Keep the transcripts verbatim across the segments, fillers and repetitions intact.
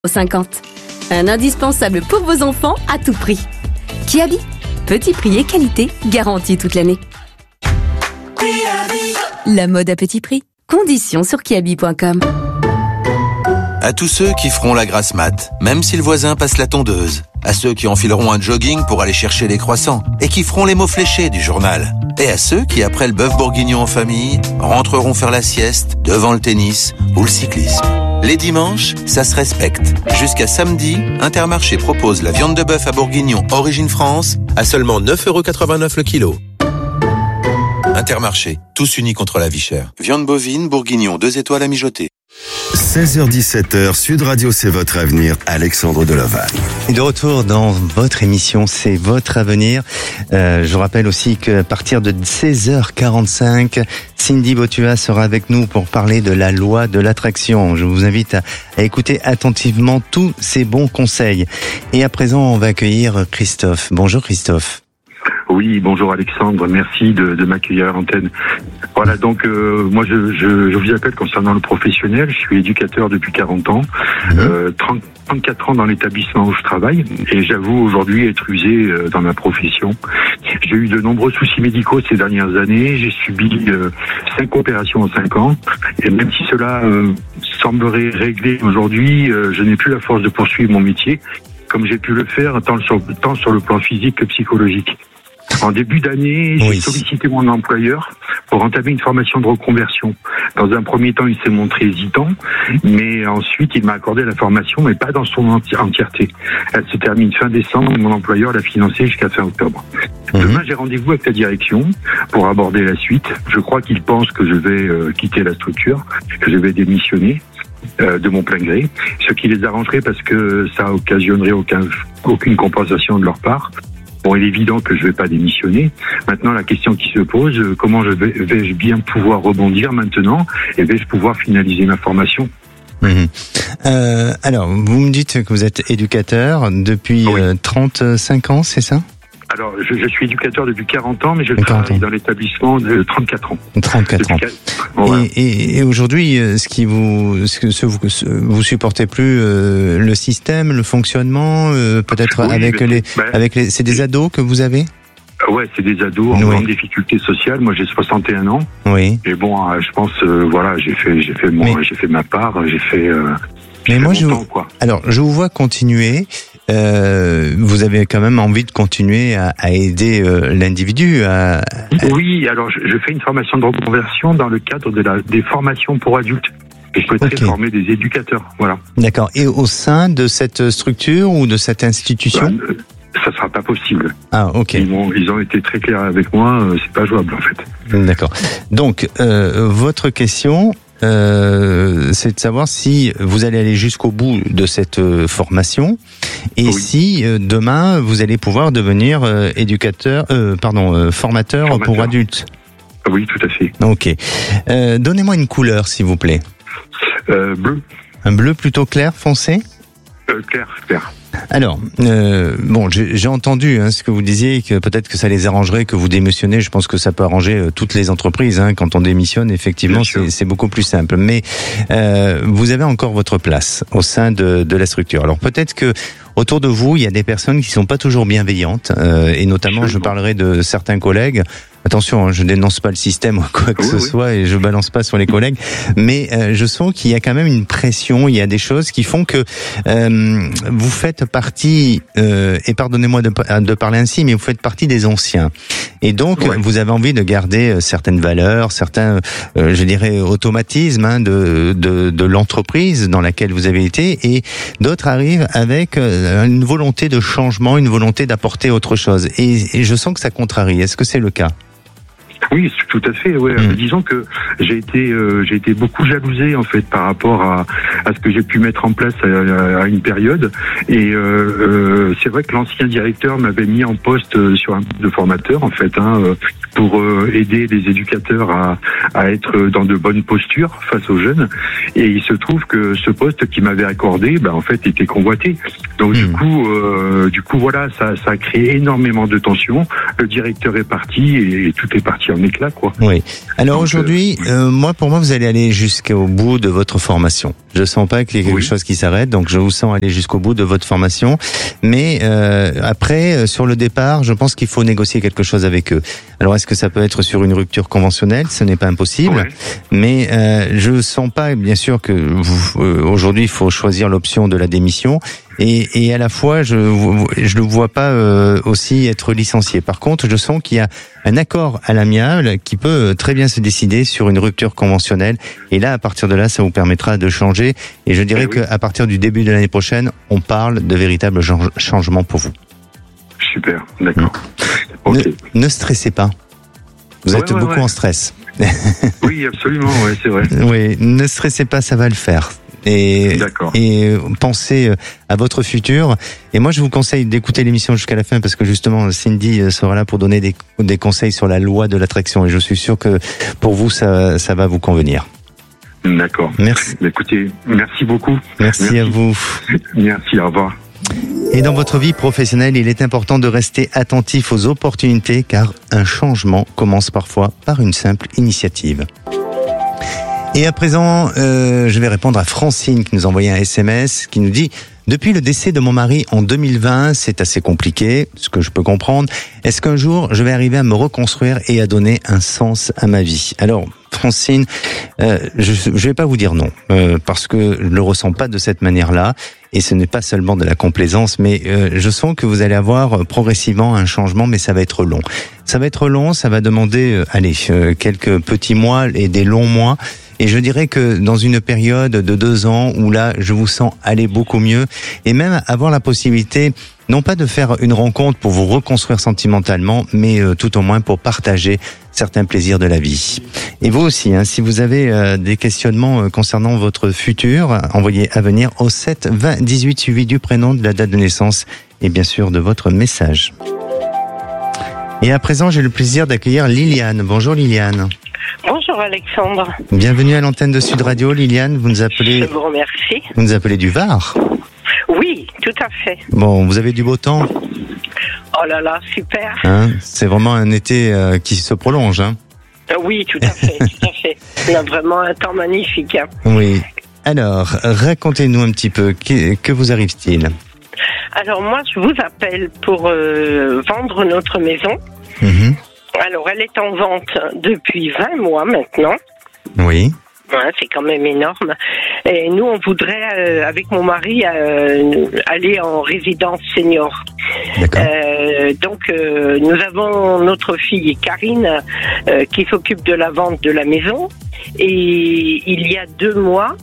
cinquante. Un indispensable pour vos enfants à tout prix. Kiabi, petit prix et qualité garantie toute l'année. La mode à petit prix. Conditions sur kiabi point com. À tous ceux qui feront la grasse mat, même si le voisin passe la tondeuse. À ceux qui enfileront un jogging pour aller chercher les croissants et qui feront les mots fléchés du journal. Et à ceux qui, après le bœuf bourguignon en famille, rentreront faire la sieste devant le tennis ou le cyclisme. Les dimanches, ça se respecte. Jusqu'à samedi, Intermarché propose la viande de bœuf à bourguignon Origine France à seulement neuf euros quatre-vingt-neuf le kilo. Intermarché, tous unis contre la vie chère. Viande bovine, bourguignon, deux étoiles à mijoter. seize heures dix-sept heures, Sud Radio, c'est votre avenir. Alexandre Delaval. Et de retour dans votre émission, c'est votre avenir. Euh, je vous rappelle aussi qu'à partir de seize heures quarante-cinq, Cindy Botua sera avec nous pour parler de la loi de l'attraction. Je vous invite à, à écouter attentivement tous ces bons conseils. Et à présent, on va accueillir Christophe. Bonjour Christophe. Oui, bonjour Alexandre, merci de, de m'accueillir à l'antenne. Voilà, donc euh, moi je, je, je vous appelle concernant le professionnel, je suis éducateur depuis quarante ans, mmh. euh, trente, trente-quatre ans dans l'établissement où je travaille, et j'avoue aujourd'hui être usé euh, dans ma profession. J'ai eu de nombreux soucis médicaux ces dernières années, j'ai subi euh, cinq opérations en cinq ans, et même si cela euh, semblerait réglé aujourd'hui, euh, je n'ai plus la force de poursuivre mon métier, comme j'ai pu le faire tant sur, tant sur le plan physique que psychologique. En début d'année, j'ai oui. sollicité mon employeur pour entamer une formation de reconversion. Dans un premier temps, il s'est montré hésitant, mais ensuite, il m'a accordé la formation, mais pas dans son enti- entièreté. Elle se termine fin décembre et mon employeur l'a financée jusqu'à fin octobre. Mmh. Demain, j'ai rendez-vous avec la direction pour aborder la suite. Je crois qu'ils pensent que je vais euh, quitter la structure, que je vais démissionner. Euh, de mon plein gré, ce qui les arrangerait parce que ça occasionnerait aucun, aucune compensation de leur part. Bon, il est évident que je ne vais pas démissionner. Maintenant, la question qui se pose, comment je vais, vais-je bien pouvoir rebondir maintenant et vais-je pouvoir finaliser ma formation? Mmh. Euh, alors, vous me dites que vous êtes éducateur depuis oui. euh, trente-cinq ans, c'est ça? Alors, je, je suis éducateur depuis quarante ans, mais je travaille dans l'établissement de trente-quatre ans. trente-quatre ans. Voilà. Et, et, et aujourd'hui, ce qui vous, ce que ce, vous, ce, vous supportez plus euh, le système, le fonctionnement, euh, peut-être oui, avec les, ben, avec les, c'est des ados que vous avez? Ouais, c'est des ados en oui. grande difficulté sociale. Moi, j'ai soixante et un ans. Oui. Et bon, je pense, euh, voilà, j'ai fait, j'ai fait mon, mais, j'ai fait ma part, j'ai fait. Euh, mais moi, je, temps, quoi. Alors, je vous vois continuer. Euh, vous avez quand même envie de continuer à, à aider euh, l'individu à, à... Oui, alors je, je fais une formation de reconversion dans le cadre de la, des formations pour adultes. Et je souhaiterais okay. former des éducateurs, voilà. D'accord. Et au sein de cette structure ou de cette institution? Bah, ça sera pas possible. Ah, ok. Ils ont, ils ont été très clairs avec moi, euh, c'est pas jouable en fait. D'accord. Donc, euh, votre question... Euh, c'est de savoir si vous allez aller jusqu'au bout de cette euh, formation et oui. si euh, demain vous allez pouvoir devenir euh, éducateur, euh, pardon, euh, formateur, formateur pour adultes. Oui, tout à fait. Ok. Euh, donnez-moi une couleur, s'il vous plaît. Euh, bleu. Un bleu plutôt clair, foncé ? euh, Clair, clair. Alors, euh, bon, j'ai, j'ai entendu hein, ce que vous disiez, que peut-être que ça les arrangerait que vous démissionnez. Je pense que ça peut arranger euh, toutes les entreprises. Hein, quand on démissionne, effectivement, c'est, c'est beaucoup plus simple. Mais euh, vous avez encore votre place au sein de, de la structure. Alors peut-être que autour de vous, il y a des personnes qui sont pas toujours bienveillantes, euh, et notamment, je parlerai de certains collègues. Attention, hein, je dénonce pas le système ou quoi que oui, ce oui. soit et je balance pas sur les collègues, mais euh, je sens qu'il y a quand même une pression, il y a des choses qui font que euh, vous faites partie, euh, et pardonnez-moi de, de parler ainsi, mais vous faites partie des anciens. Et donc, oui. vous avez envie de garder certaines valeurs, certains, euh, je dirais, automatismes hein, de, de, de l'entreprise dans laquelle vous avez été, et d'autres arrivent avec une volonté de changement, une volonté d'apporter autre chose. Et, et je sens que ça contrarie. Est-ce que c'est le cas ? Oui, tout à fait. Ouais. Mmh. Disons que j'ai été, euh, j'ai été beaucoup jalousé en fait par rapport à, à ce que j'ai pu mettre en place à, à une période. Et euh, euh, c'est vrai que l'ancien directeur m'avait mis en poste sur un poste de formateur en fait, hein, pour euh, aider les éducateurs à, à être dans de bonnes postures face aux jeunes. Et il se trouve que ce poste qu'il m'avait accordé, ben en fait, était convoité. Donc mmh. du coup, euh, du coup voilà, ça, ça a créé énormément de tensions. Le directeur est parti et tout est parti en éclats, quoi. Oui. Alors Donc, aujourd'hui, euh, oui. euh, moi, pour moi, vous allez aller jusqu'au bout de votre formation. Je sens pas qu'il y ait quelque Oui. chose qui s'arrête, donc je vous sens aller jusqu'au bout de votre formation. Mais euh, après, euh, sur le départ, je pense qu'il faut négocier quelque chose avec eux. Alors, est-ce que ça peut être sur une rupture conventionnelle ? Ce n'est pas impossible. Ouais. Mais euh, je sens pas, bien sûr, que vous, euh, aujourd'hui, il faut choisir l'option de la démission. Et, et à la fois, je je ne vois pas euh, aussi être licencié. Par contre, je sens qu'il y a un accord à l'amiable qui peut très bien se décider sur une rupture conventionnelle. Et là, à partir de là, ça vous permettra de changer. Et je dirais Eh oui. qu'à partir du début de l'année prochaine, on parle de véritables change- changements pour vous. Super, d'accord. Ok. Ne, ne stressez pas. Vous Ouais, êtes ouais, beaucoup ouais. en stress. Oui, absolument, ouais, c'est vrai. Oui, ne stressez pas, ça va le faire. Et, D'accord. et pensez à votre futur. Et moi, je vous conseille d'écouter l'émission jusqu'à la fin parce que justement, Cindy sera là pour donner des, des conseils sur la loi de l'attraction. Et je suis sûr que pour vous, ça, ça va vous convenir. D'accord. Merci. Écoutez, merci beaucoup. Merci, Merci. à vous. Merci, au revoir. Et dans votre vie professionnelle, il est important de rester attentif aux opportunités car un changement commence parfois par une simple initiative. Et à présent, euh, je vais répondre à Francine qui nous a envoyé un S M S qui nous dit « Depuis le décès de mon mari en deux mille vingt, c'est assez compliqué, ce que je peux comprendre. Est-ce qu'un jour, je vais arriver à me reconstruire et à donner un sens à ma vie ?» Alors, Francine, euh, je ne vais pas vous dire non, euh, parce que je ne le ressens pas de cette manière-là. Et ce n'est pas seulement de la complaisance, mais euh, je sens que vous allez avoir progressivement un changement, mais ça va être long. Ça va être long, ça va demander, euh, allez, euh, quelques petits mois et des longs mois. Et je dirais que dans une période de deux ans où là, je vous sens aller beaucoup mieux et même avoir la possibilité, non pas de faire une rencontre pour vous reconstruire sentimentalement, mais euh, tout au moins pour partager certains plaisirs de la vie. Et vous aussi, hein, si vous avez euh, des questionnements euh, concernant votre futur, envoyez à venir au sept vingt dix-huit suivi du prénom, de la date de naissance et bien sûr de votre message. Et à présent, j'ai le plaisir d'accueillir Liliane. Bonjour Liliane. Bonjour Alexandre. Bienvenue à l'antenne de Sud Radio, Liliane. Vous nous appelez, Je vous remercie. vous nous appelez du Var. Oui, tout à fait. Bon, vous avez du beau temps, Oh là là, super. hein. C'est vraiment un été euh, qui se prolonge, hein. Euh, Oui, tout à fait, tout à fait. On a vraiment un temps magnifique. Hein. Oui. Alors, racontez-nous un petit peu, que, que vous arrive-t-il ? Alors moi, je vous appelle pour euh, vendre notre maison. Mhm. Alors, elle est en vente depuis vingt mois maintenant. Oui. Ouais, c'est quand même énorme. Et nous, on voudrait, euh, avec mon mari, euh, aller en résidence senior. D'accord. Euh, donc, euh, nous avons notre fille Karine euh, qui s'occupe de la vente de la maison. Et il y a deux mois,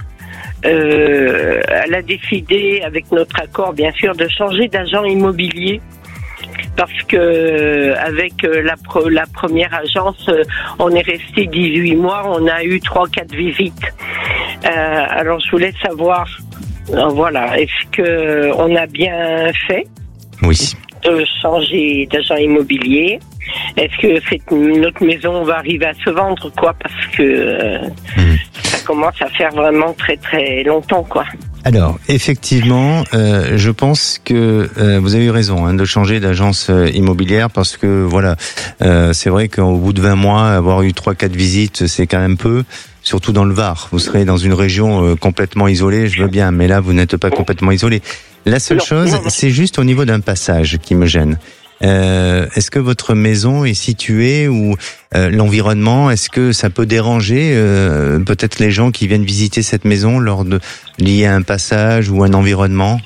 euh, elle a décidé, avec notre accord bien sûr, de changer d'agent immobilier. Parce que avec la, pro, la première agence, on est resté dix-huit mois, on a eu trois quatre visites. Euh, alors je voulais savoir, voilà, est-ce que on a bien fait Oui. de changer d'agent immobilier? Est-ce que cette, notre maison va arriver à se vendre, quoi? Parce que euh, Mmh. ça commence à faire vraiment très très longtemps, quoi. Alors, effectivement, euh, je pense que euh, vous avez eu raison hein, de changer d'agence euh, immobilière parce que voilà, euh, c'est vrai qu'au bout de vingt mois, avoir eu trois quatre visites, c'est quand même peu. Surtout dans le Var, vous serez dans une région euh, complètement isolée, je veux bien, mais là vous n'êtes pas complètement isolé. La seule Non, chose, non, non. c'est juste au niveau d'un passage qui me gêne. Euh, est-ce que votre maison est située ou euh, l'environnement, est-ce que ça peut déranger euh, peut-être les gens qui viennent visiter cette maison lors de lié à un passage ou un environnement?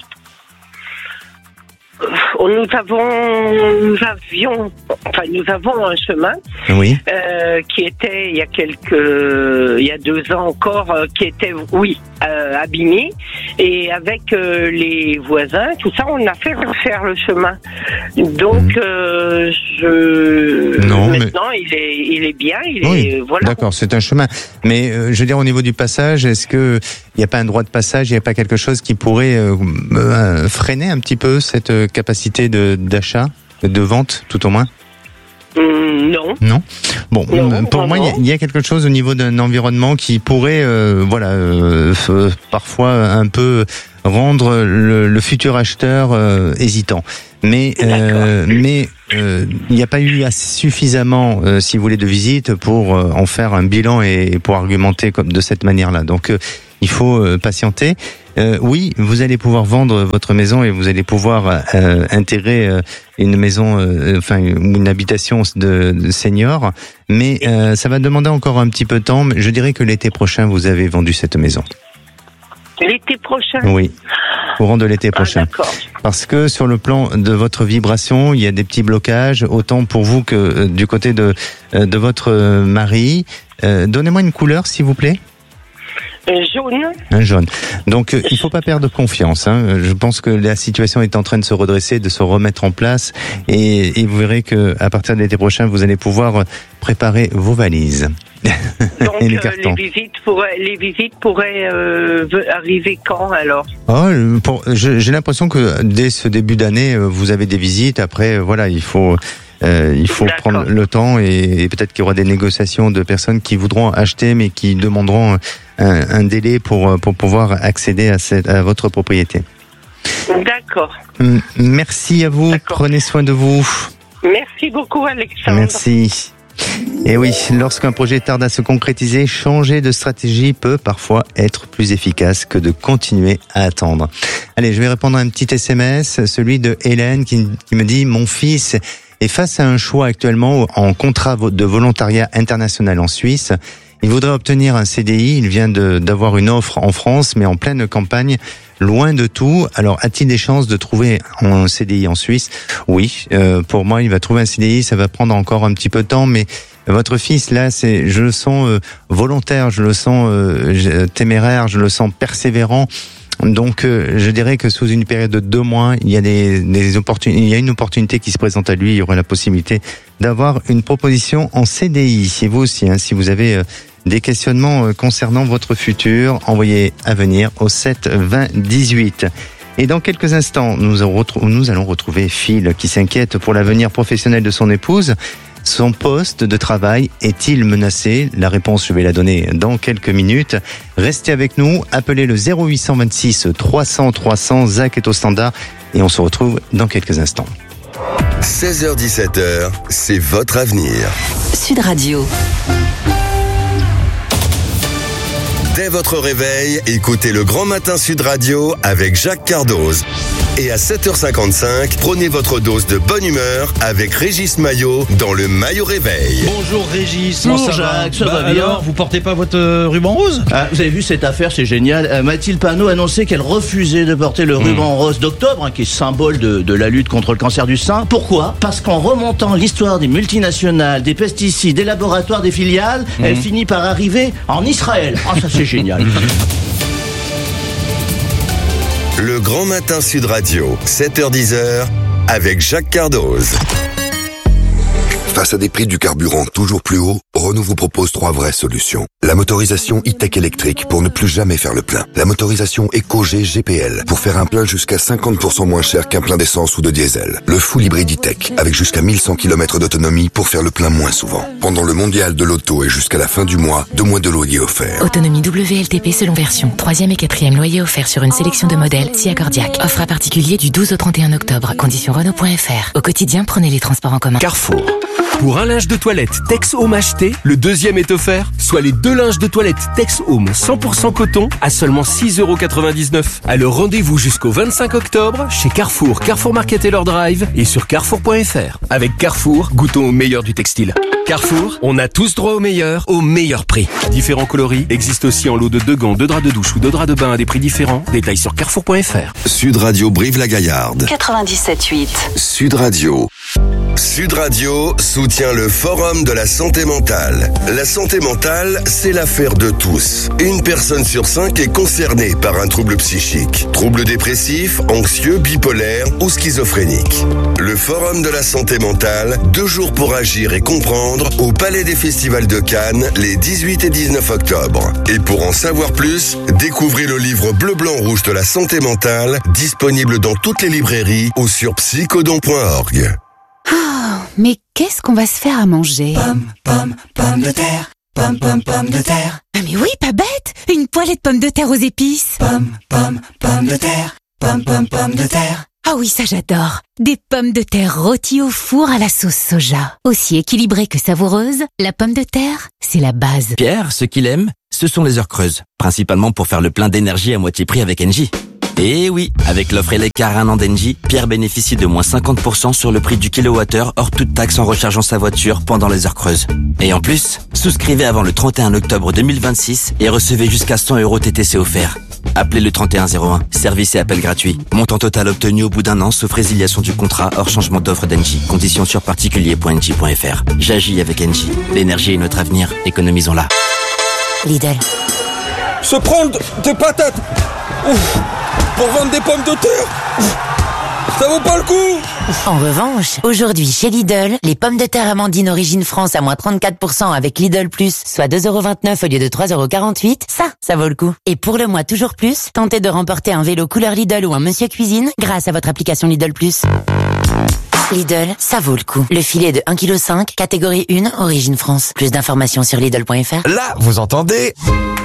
Nous avons, nous avions, enfin nous avons un chemin Oui. euh, qui était il y a quelques, il y a deux ans encore, euh, qui était, oui, euh, abîmé. Et avec euh, les voisins, tout ça, on a fait refaire le chemin. Donc, euh, je Non, maintenant il est, il est bien, il Oui, est, voilà. d'accord, c'est un chemin. Mais euh, je veux dire au niveau du passage, est-ce que il n'y a pas un droit de passage, il n'y a pas quelque chose qui pourrait euh, euh, freiner un petit peu cette euh, capacité de d'achat, de vente, tout au moins? Mmh, non. Non. Bon, non, pour non, moi, il y, y a quelque chose au niveau d'un environnement qui pourrait, euh, voilà, euh, f- parfois un peu rendre le, le futur acheteur euh, hésitant. Mais euh, mais euh, il n'y a pas eu assez, suffisamment, euh, si vous voulez, de visites pour euh, en faire un bilan et, et pour argumenter comme de cette manière-là. Donc euh, il faut euh, patienter. Euh, oui, vous allez pouvoir vendre votre maison et vous allez pouvoir euh, intégrer euh, une maison, euh, enfin une habitation de, de senior, mais euh, ça va demander encore un petit peu de temps. Je dirais que l'été prochain, vous avez vendu cette maison. L'été prochain? Oui, courant de l'été prochain. Ah, d'accord. Parce que sur le plan de votre vibration, il y a des petits blocages, autant pour vous que euh, du côté de euh, de votre mari. Euh, donnez-moi une couleur, s'il vous plaît. Euh, jaune. Un jaune. Donc euh, il faut pas perdre confiance. Hein. Je pense que la situation est en train de se redresser, de se remettre en place, et, et vous verrez que à partir de l'été prochain, vous allez pouvoir préparer vos valises. Donc et les euh, cartons. les visites pourraient, les visites pourraient euh, arriver quand alors? Oh, pour, je, j'ai l'impression que dès ce début d'année, vous avez des visites. Après, voilà, il faut. Euh, il faut D'accord. prendre le temps et, et peut-être qu'il y aura des négociations de personnes qui voudront acheter mais qui demanderont un, un délai pour pour pouvoir accéder à, cette, à votre propriété. D'accord. M- Merci à vous. D'accord. Prenez soin de vous. Merci beaucoup, Alexandre. Merci. Et oui, lorsqu'un projet tarde à se concrétiser, changer de stratégie peut parfois être plus efficace que de continuer à attendre. Allez, je vais répondre à un petit S M S, celui de Hélène qui, qui me dit « Mon fils est face à un choix actuellement en contrat de volontariat international en Suisse. Il voudrait obtenir un C D I, il vient de, d'avoir une offre en France, mais en pleine campagne, loin de tout. Alors, a-t-il des chances de trouver un C D I en Suisse ? Oui, euh, pour moi, il va trouver un C D I, ça va prendre encore un petit peu de temps, mais votre fils, là, c'est, je le sens euh, volontaire, je le sens euh, téméraire, je le sens persévérant. Donc, euh, je dirais que sous une période de deux mois, il y a des, des opportunités, il y a une opportunité qui se présente à lui. Il y aura la possibilité d'avoir une proposition en C D I. Et vous aussi, hein, si vous avez euh, des questionnements euh, concernant votre futur, envoyez à venir au sept vingt dix-huit. Et dans quelques instants, nous, retrou- nous allons retrouver Phil qui s'inquiète pour l'avenir professionnel de son épouse. Son poste de travail est-il menacé ? La réponse, je vais la donner dans quelques minutes. Restez avec nous, appelez le zéro huit cent vingt-six trois cents trois cents, Zach est au standard et on se retrouve dans quelques instants. seize heures dix-sept heures, c'est votre avenir. Sud Radio. Dès votre réveil, écoutez le Grand Matin Sud Radio avec Jacques Cardoz. Et à sept heures cinquante-cinq, prenez votre dose de bonne humeur avec Régis Maillot dans le Maillot Réveil. Bonjour Régis. Bonjour Comment ça va Jacques, ça Bah va bien. alors, vous portez pas votre euh, ruban rose? Ah, vous avez vu cette affaire, c'est génial. Euh, Mathilde Panot a annoncé qu'elle refusait de porter le ruban rose d'octobre, hein, qui est symbole de, de la lutte contre le cancer du sein. Pourquoi ? Parce qu'en remontant l'histoire des multinationales, des pesticides, des laboratoires, des filiales, mmh. elle finit par arriver en Israël. Ah, ça c'est génial. Le Grand Matin Sud Radio, sept heures dix avec Jacques Cardoz. Face à des prix du carburant toujours plus hauts, Renault vous propose trois vraies solutions. La motorisation e-tech électrique pour ne plus jamais faire le plein. La motorisation EcoG G P L pour faire un plein jusqu'à cinquante pour cent moins cher qu'un plein d'essence ou de diesel. Le full hybride e-tech avec jusqu'à mille cent kilomètres d'autonomie pour faire le plein moins souvent. Pendant le mondial de l'auto et jusqu'à la fin du mois, deux mois de loyer offert. Autonomie W L T P selon version. Troisième et quatrième loyer offert sur une sélection de modèles si accordiaque. Offre à particulier du douze au trente et un octobre. Conditions Renault point F R. Au quotidien, prenez les transports en commun. Carrefour. Pour un linge de toilette Tex Home acheté, le deuxième est offert, soit les deux linges de toilette Tex Home cent pour cent coton à seulement six euros quatre-vingt-dix-neuf. Alors rendez-vous jusqu'au vingt-cinq octobre chez Carrefour, Carrefour Market et leur Drive et sur carrefour point F R. Avec Carrefour, goûtons au meilleur du textile. Carrefour, on a tous droit au meilleur, au meilleur prix. Différents coloris existent aussi en lot de deux gants, deux draps de douche ou deux draps de bain à des prix différents. Détails sur carrefour point F R. Sud Radio Brive-la-Gaillarde. quatre-vingt-dix-sept huit. Sud Radio. Sud Radio soutient le Forum de la santé mentale. La santé mentale, c'est l'affaire de tous. Une personne sur cinq est concernée par un trouble psychique. Trouble dépressif, anxieux, bipolaire ou schizophrénique. Le Forum de la santé mentale, deux jours pour agir et comprendre, au Palais des Festivals de Cannes, les dix-huit et dix-neuf octobre. Et pour en savoir plus, découvrez le livre Bleu, Blanc, Rouge de la santé mentale, disponible dans toutes les librairies ou sur psychodon point org. mais qu'est-ce qu'on va se faire à manger? Pomme, pomme, pomme de terre. Pomme, pomme, pomme de terre. Ah mais oui, pas bête! Une poêlée de pommes de terre aux épices. Pomme, pomme, pomme de terre. Pomme, pomme, pomme de terre. Ah oui, ça j'adore. Des pommes de terre rôties au four à la sauce soja. Aussi équilibrée que savoureuse, la pomme de terre, c'est la base. Pierre, ce qu'il aime, ce sont les heures creuses. Principalement pour faire le plein d'énergie à moitié prix avec Engie. Et oui, avec l'offre électrique un an d'Engie, Pierre bénéficie de moins cinquante pour cent sur le prix du kilowattheure hors toute taxe en rechargeant sa voiture pendant les heures creuses. Et en plus, souscrivez avant le trente et un octobre deux mille vingt-six et recevez jusqu'à cent euros T T C offerts. Appelez le trente et un zéro un. Service et appel gratuit. Montant total obtenu au bout d'un an sauf résiliation du contrat hors changement d'offre d'Engie. Conditions sur particulier point engie point f r. J'agis avec Engie. L'énergie est notre avenir. Économisons-la. Lidl. Se prendre des patates Ouf. Pour vendre des pommes de terre Ouf. Ça vaut pas le coup. En revanche, aujourd'hui chez Lidl, les pommes de terre Amandine Origine France à moins trente-quatre pour cent avec Lidl Plus, soit deux euros vingt-neuf au lieu de trois euros quarante-huit, ça, ça vaut le coup. Et pour le mois toujours plus, tentez de remporter un vélo couleur Lidl ou un Monsieur Cuisine grâce à votre application Lidl Plus. Lidl, ça vaut le coup. Le filet de un virgule cinq kilos, catégorie un, Origine France. Plus d'informations sur Lidl point f r. Là, vous entendez?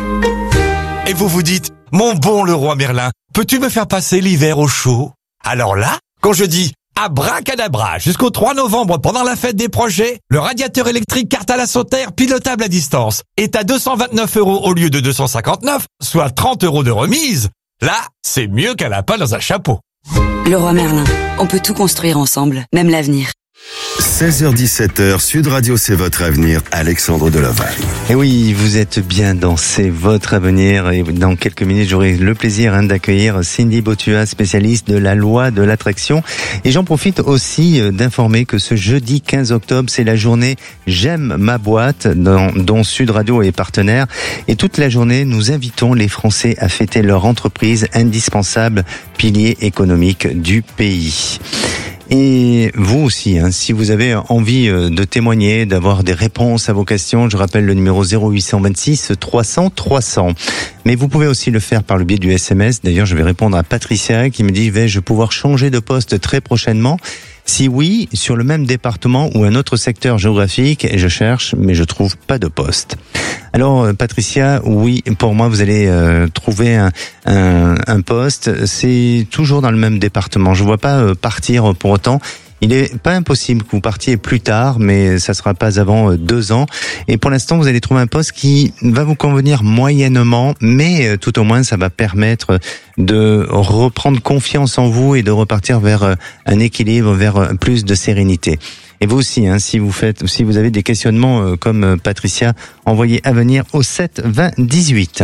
Et vous vous dites, mon bon Leroy Merlin, peux-tu me faire passer l'hiver au chaud? Alors là, quand je dis abracadabra jusqu'au trois novembre pendant la fête des projets, le radiateur électrique carte à la sautère pilotable à distance est à deux cent vingt-neuf euros au lieu de deux cent cinquante-neuf, soit trente euros de remise. Là, c'est mieux qu'un lapin dans un chapeau. Leroy Merlin, on peut tout construire ensemble, même l'avenir. seize heures dix-sept heures, Sud Radio, c'est votre avenir, Alexandre Deloval. Et oui, vous êtes bien dans C'est votre avenir et dans quelques minutes, j'aurai le plaisir hein, d'accueillir Cindy Botua, spécialiste de la loi de l'attraction. Et j'en profite aussi d'informer que ce jeudi quinze octobre, c'est la journée J'aime ma boîte dont, dont Sud Radio est partenaire. Et toute la journée, nous invitons les Français à fêter leur entreprise indispensable, pilier économique du pays. Et vous aussi, hein, si vous avez envie de témoigner, d'avoir des réponses à vos questions, je rappelle le numéro zéro huit cent vingt-six trois cents trois cents. Mais vous pouvez aussi le faire par le biais du S M S. D'ailleurs, je vais répondre à Patricia qui me dit « Vais-je pouvoir changer de poste très prochainement ?» Si oui, sur le même département ou un autre secteur géographique, et je cherche, mais je trouve pas de poste. Alors, Patricia, oui, pour moi, vous allez euh, trouver un, un, un poste. C'est toujours dans le même département. Je vois pas euh, partir pour autant. Il est pas impossible que vous partiez plus tard, mais ça sera pas avant deux ans. Et pour l'instant, vous allez trouver un poste qui va vous convenir moyennement, mais tout au moins, ça va permettre de reprendre confiance en vous et de repartir vers un équilibre, vers plus de sérénité. Et vous aussi, hein, si vous faites, si vous avez des questionnements comme Patricia, envoyez à venir au sept vingt dix-huit.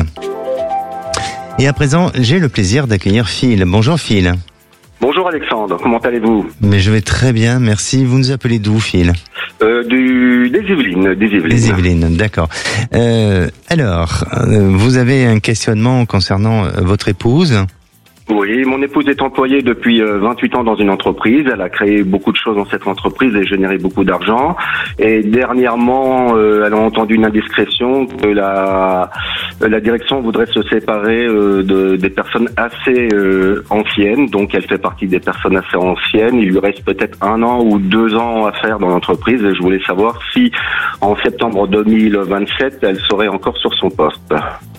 Et à présent, j'ai le plaisir d'accueillir Phil. Bonjour Phil. Bonjour Alexandre, comment allez-vous? Mais je vais très bien, merci. Vous nous appelez d'où, Phil? euh, du, Des Yvelines. Des Yvelines, des Yvelines, d'accord. Euh, alors, vous avez un questionnement concernant votre épouse? Oui, mon épouse est employée depuis vingt-huit ans dans une entreprise. Elle a créé beaucoup de choses dans cette entreprise et généré beaucoup d'argent. Et dernièrement, euh, elle a entendu une indiscrétion que la, la direction voudrait se séparer euh, de, des personnes assez euh, anciennes. Donc, elle fait partie des personnes assez anciennes. Il lui reste peut-être un an ou deux ans à faire dans l'entreprise. Et je voulais savoir si, en septembre deux mille vingt-sept, elle serait encore sur son poste.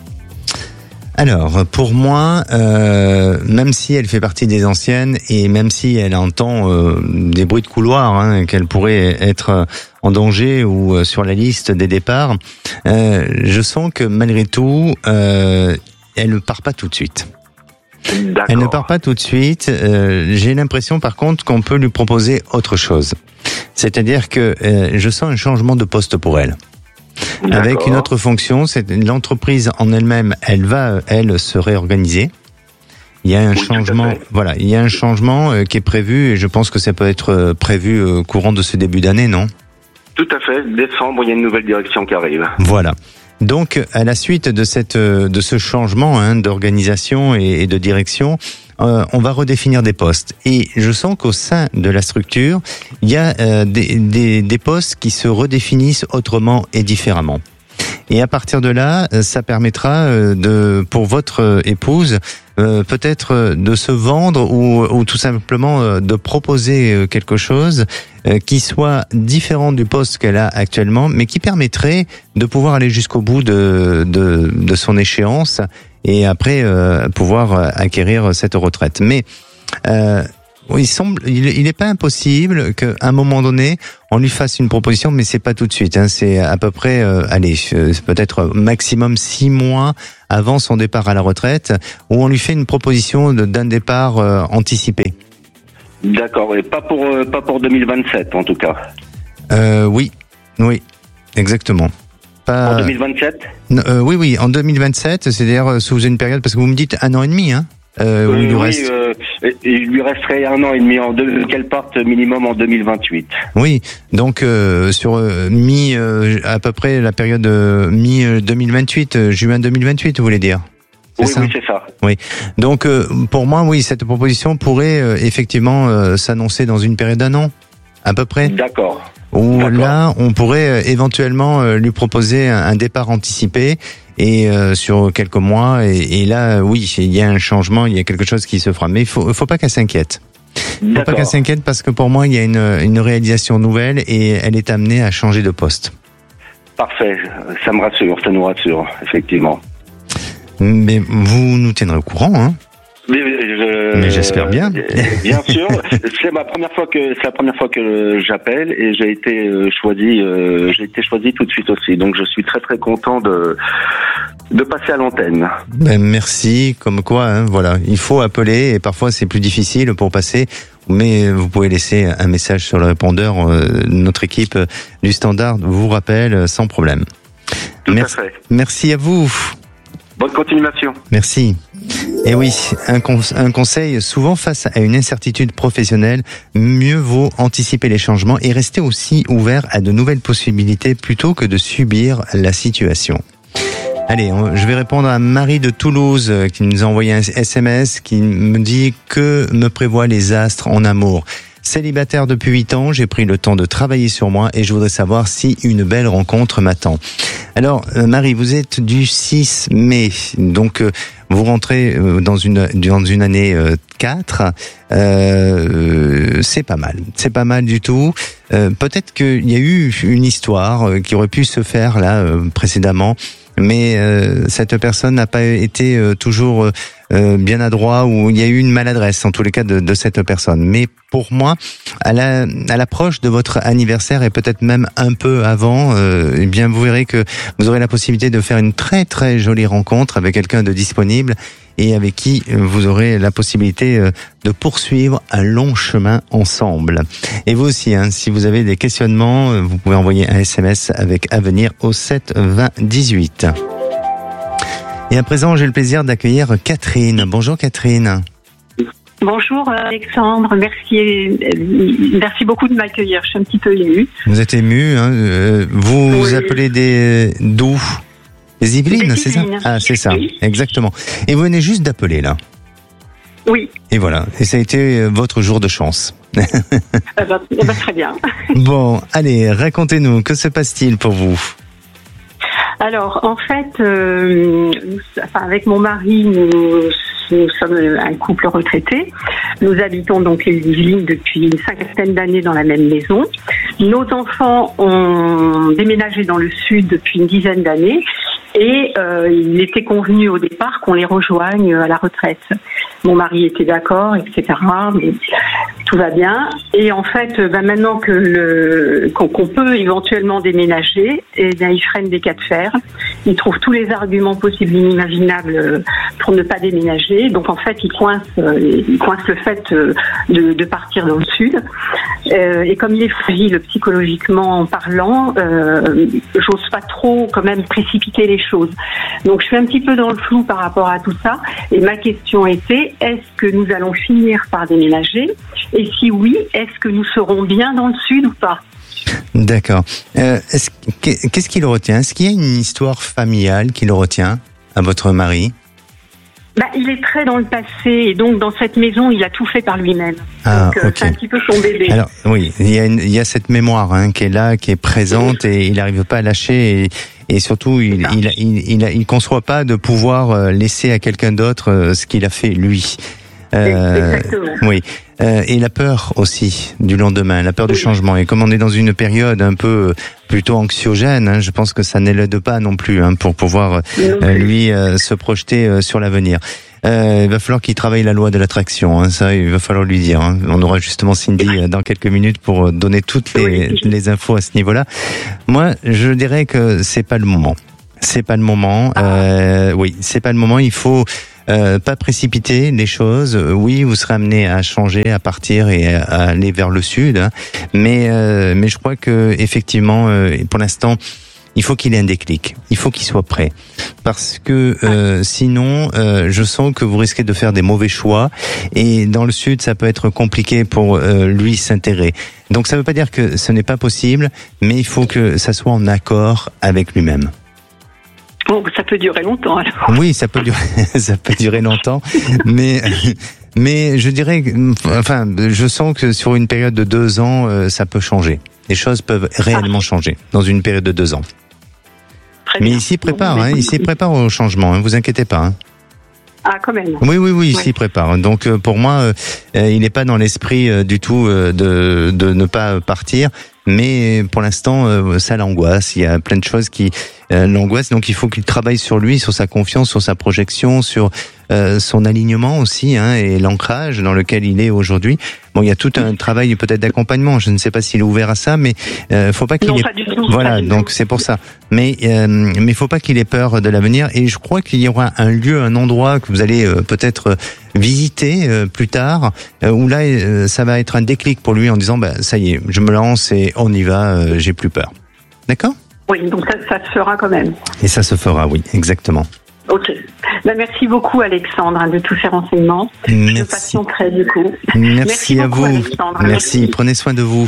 Alors, pour moi, euh, même si elle fait partie des anciennes et même si elle entend euh, des bruits de couloir, hein, qu'elle pourrait être en danger ou euh, sur la liste des départs, euh, je sens que malgré tout, euh, elle ne part pas tout de suite. D'accord. Elle ne part pas tout de suite. Euh, j'ai l'impression, par contre, qu'on peut lui proposer autre chose. C'est-à-dire que euh, je sens un changement de poste pour elle. D'accord. Avec une autre fonction, c'est l'entreprise en elle-même, elle va, elle, se réorganiser. Il y a un oui, changement, voilà, il y a un changement euh, qui est prévu et je pense que ça peut être euh, prévu euh, courant de ce début d'année, non? Tout à fait. Décembre, il y a une nouvelle direction qui arrive. Voilà. Donc, à la suite de cette, de ce changement hein, d'organisation et, et de direction, euh, on va redéfinir des postes. Et je sens qu'au sein de la structure, il y a euh, des, des, des postes qui se redéfinissent autrement et différemment. Et à partir de là, ça permettra de, pour votre épouse euh, peut-être de se vendre ou, ou tout simplement de proposer quelque chose euh, qui soit différent du poste qu'elle a actuellement, mais qui permettrait de pouvoir aller jusqu'au bout de, de, de son échéance et après euh, pouvoir acquérir cette retraite. Mais euh, il semble, il n'est pas impossible qu'à un moment donné, on lui fasse une proposition, mais c'est pas tout de suite. Hein, c'est à peu près, euh, allez, peut-être maximum six mois avant son départ à la retraite, où on lui fait une proposition de, d'un départ euh, anticipé. D'accord, et pas pour euh, pas pour deux mille vingt-sept en tout cas. Euh, oui, oui, exactement. Pas... En deux mille vingt-sept Non, euh, Oui, oui, en deux mille vingt-sept, c'est-à-dire sous une période, parce que vous me dites un an et demi, hein. Euh, euh, il lui oui, reste... euh, il lui resterait un an et demi en deux, qu'elle parte minimum en deux mille vingt-huit. Oui, donc euh, sur euh, mi euh, à peu près la période euh, mi deux mille vingt-huit, euh, juin deux mille vingt-huit, vous voulez dire? Oui, ça oui, c'est ça. Oui. Donc euh, pour moi, oui, cette proposition pourrait euh, effectivement euh, s'annoncer dans une période d'un an, à peu près. D'accord. Où D'accord. là, on pourrait euh, éventuellement euh, lui proposer un, un départ anticipé. Et euh, sur quelques mois, et, et là, oui, il y a un changement, il y a quelque chose qui se fera. Mais il faut, faut pas qu'elle s'inquiète. Il faut pas qu'elle s'inquiète parce que pour moi, il y a une, une réalisation nouvelle et elle est amenée à changer de poste. Parfait, ça me rassure, ça nous rassure, effectivement. Mais vous nous tiendrez au courant, hein? Mais, je, Mais j'espère bien. Bien sûr, c'est ma première fois que c'est la première fois que j'appelle et j'ai été choisi, euh, j'ai été choisi tout de suite aussi. Donc je suis très très content de de passer à l'antenne. Ben merci, comme quoi, hein, voilà, il faut appeler et parfois c'est plus difficile pour passer. Mais vous pouvez laisser un message sur le répondeur. Euh, notre équipe du Standard vous rappelle sans problème. Tout merci, à fait. Merci à vous. Bonne continuation. Merci. Et oui, un, con- un conseil, souvent face à une incertitude professionnelle, mieux vaut anticiper les changements et rester aussi ouvert à de nouvelles possibilités plutôt que de subir la situation. Allez, on, je vais répondre à Marie de Toulouse euh, qui nous a envoyé un S M S qui me dit « Que me prévoient les astres en amour ?» Célibataire depuis huit ans, j'ai pris le temps de travailler sur moi et je voudrais savoir si une belle rencontre m'attend. Alors, euh, Marie, vous êtes du six mai, donc euh, vous rentrez euh, dans une dans une année euh, quatre. Euh, c'est pas mal, c'est pas mal du tout. Euh, peut-être qu'il y a eu une histoire euh, qui aurait pu se faire là euh, précédemment, mais euh, cette personne n'a pas été euh, toujours euh, bien adroit ou il y a eu une maladresse en tous les cas de, de cette personne. Mais pour moi, à la à l'approche de votre anniversaire et peut-être même un peu avant, euh, eh bien vous verrez que vous aurez la possibilité de faire une très très jolie rencontre avec quelqu'un de disponible et avec qui vous aurez la possibilité de poursuivre un long chemin ensemble. Et vous aussi, hein, si vous avez des questionnements, vous pouvez envoyer un S M S avec Avenir au sept vingt dix-huit. Et à présent, j'ai le plaisir d'accueillir Catherine. Bonjour Catherine. Bonjour Alexandre, merci, merci beaucoup de m'accueillir, je suis un petit peu émue. Vous êtes émue, hein, vous oui. vous appelez des d'où? Des Yvelines, des c'est ça? Ah, c'est ça, oui. Exactement. Et vous venez juste d'appeler là. Oui. Et voilà, et ça a été votre jour de chance. Eh ben, eh ben, très bien. Bon, allez, racontez-nous, que se passe-t-il pour vous? Alors, en fait, euh, enfin, avec mon mari, nous, nous sommes un couple retraité. Nous habitons donc les Yvelines depuis une cinquantaine d'années dans la même maison. Nos enfants ont déménagé dans le sud depuis une dizaine d'années et euh, il était convenu au départ qu'on les rejoigne à la retraite. Mon mari était d'accord, et cetera. Mais tout va bien. Et en fait, ben maintenant que le, qu'on, qu'on peut éventuellement déménager, eh bien, ils freinent des cas de fer. Ils trouvent tous les arguments possibles et inimaginables pour ne pas déménager. Donc en fait, ils coincent, ils coincent le fait de, de partir dans le sud. Euh, et comme il est fragile psychologiquement parlant, euh, j'ose pas trop quand même précipiter les choses. Donc je suis un petit peu dans le flou par rapport à tout ça. Et ma question était, est-ce que nous allons finir par déménager? Et si oui, est-ce que nous serons bien dans le sud ou pas? D'accord. Euh, est-ce, qu'est-ce qui le retient? Est-ce qu'il y a une histoire familiale qui le retient à votre mari? Bah, il est très dans le passé et donc dans cette maison, il a tout fait par lui-même. Ah, donc euh, okay. C'est un petit peu son bébé. Alors oui, il y a, une, il y a cette mémoire hein, qui est là, qui est présente et il n'arrive pas à lâcher. Et, et surtout il il il il, il, il conçoit pas de pouvoir laisser à quelqu'un d'autre ce qu'il a fait lui. Euh, Exactement. Oui. Euh, et la peur aussi du lendemain, la peur du changement. Et comme on est dans une période un peu plutôt anxiogène, hein, je pense que ça n'aide pas non plus hein, pour pouvoir euh, lui euh, se projeter euh, sur l'avenir. Euh, il va falloir qu'il travaille la loi de l'attraction, hein, ça il va falloir lui dire. Hein. On aura justement Cindy euh, dans quelques minutes pour donner toutes les, les infos à ce niveau-là. Moi, je dirais que c'est pas le moment. C'est pas le moment. Euh, oui, c'est pas le moment. Il faut Euh, pas précipiter les choses. Oui, vous serez amené à changer, à partir et à aller vers le sud, hein. mais euh, mais je crois que effectivement, euh, pour l'instant, il faut qu'il ait un déclic. Il faut qu'il soit prêt, parce que euh, sinon, euh, je sens que vous risquez de faire des mauvais choix. Et dans le sud, ça peut être compliqué pour euh, lui s'intégrer. Donc, ça ne veut pas dire que ce n'est pas possible, mais il faut que ça soit en accord avec lui-même. Bon, ça peut durer longtemps alors. Oui, ça peut durer, ça peut durer longtemps, mais mais je dirais, enfin, je sens que sur une période de deux ans, euh, ça peut changer. Les choses peuvent réellement ah. changer dans une période de deux ans. Très mais bien. il s'y prépare, bon, hein, il s'y prépare au changement. Hein, vous inquiétez pas. Hein. Ah, quand même. Oui, oui, oui, il ouais. s'y prépare. Donc, euh, pour moi, euh, il n'est pas dans l'esprit euh, du tout euh, de de ne pas partir. Mais pour l'instant, euh, ça l'angoisse. Il y a plein de choses qui euh, l'angoissent. Donc, il faut qu'il travaille sur lui, sur sa confiance, sur sa projection, sur euh, son alignement aussi, hein, et l'ancrage dans lequel il est aujourd'hui. Bon, il y a tout un travail peut-être d'accompagnement. Je ne sais pas s'il est ouvert à ça, mais euh, faut pas qu'il non, ait. Pas du tout, voilà, pas du donc tout. c'est pour ça. Mais euh, mais faut pas qu'il ait peur de l'avenir. Et je crois qu'il y aura un lieu, un endroit que vous allez euh, peut-être visiter euh, plus tard, euh, où là, euh, ça va être un déclic pour lui en disant, bah ça y est, je me lance et on y va. Euh, j'ai plus peur. D'accord ? Oui, donc ça, ça se fera quand même. Et ça se fera, oui, exactement. Ok. Ben, merci beaucoup, Alexandre, hein, de tous ces renseignements. Merci. Je patienterai du coup. Merci, merci à beaucoup, vous. Alexandre. Merci. Merci. Prenez soin de vous.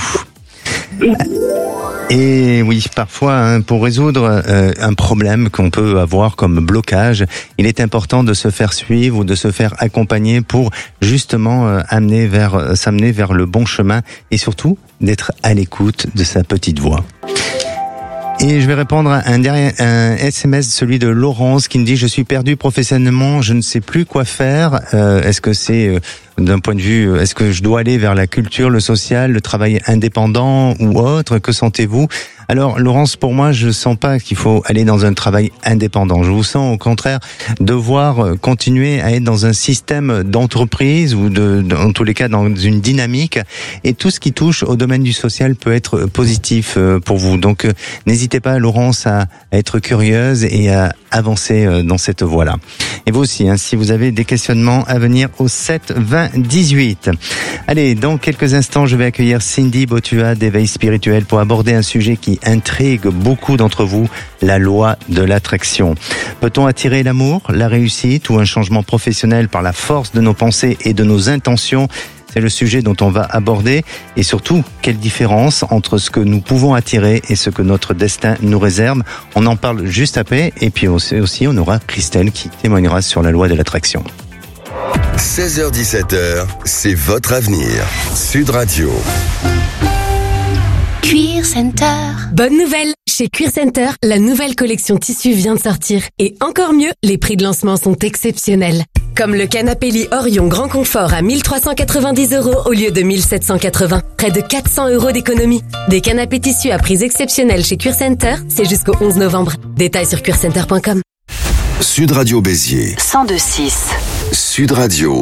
Et oui, parfois, hein, pour résoudre euh, un problème qu'on peut avoir comme blocage, il est important de se faire suivre ou de se faire accompagner pour justement euh, amener vers, euh, s'amener vers le bon chemin et surtout d'être à l'écoute de sa petite voix. Et je vais répondre à un dernier un S M S, celui de Laurence, qui me dit: je suis perdu professionnellement, je ne sais plus quoi faire. Euh, est-ce que c'est euh, d'un point de vue, est-ce que je dois aller vers la culture, le social, le travail indépendant ou autre? Que sentez-vous? Alors, Laurence, pour moi, je sens pas qu'il faut aller dans un travail indépendant. Je vous sens, au contraire, devoir continuer à être dans un système d'entreprise ou de, en tous les cas, dans une dynamique. Et tout ce qui touche au domaine du social peut être positif pour vous. Donc, n'hésitez pas, Laurence, à, à être curieuse et à avancer dans cette voie-là. Et vous aussi, hein, si vous avez des questionnements à venir au sept vingt dix-huit. Allez, dans quelques instants, je vais accueillir Cindy Botua d'Éveil Spirituel pour aborder un sujet qui intrigue beaucoup d'entre vous, la loi de l'attraction. Peut-on attirer l'amour, la réussite ou un changement professionnel par la force de nos pensées et de nos intentions? C'est le sujet dont on va aborder. Et surtout, quelle différence entre ce que nous pouvons attirer et ce que notre destin nous réserve? On en parle juste après. Et puis aussi, on aura Christelle qui témoignera sur la loi de l'attraction. seize heures dix-sept heures, c'est votre avenir. Sud Radio. Cuir Center. Bonne nouvelle! Chez Cuir Center, la nouvelle collection tissu vient de sortir. Et encore mieux, les prix de lancement sont exceptionnels. Comme le canapé lit Orion Grand Confort à mille trois cent quatre-vingt-dix euros au lieu de mille sept cent quatre-vingts. Près de quatre cents euros d'économie. Des canapés tissus à prix exceptionnels chez Cuir Center, c'est jusqu'au onze novembre. Détails sur cuir center point com. Sud Radio Béziers. cent deux virgule six. Sud Radio.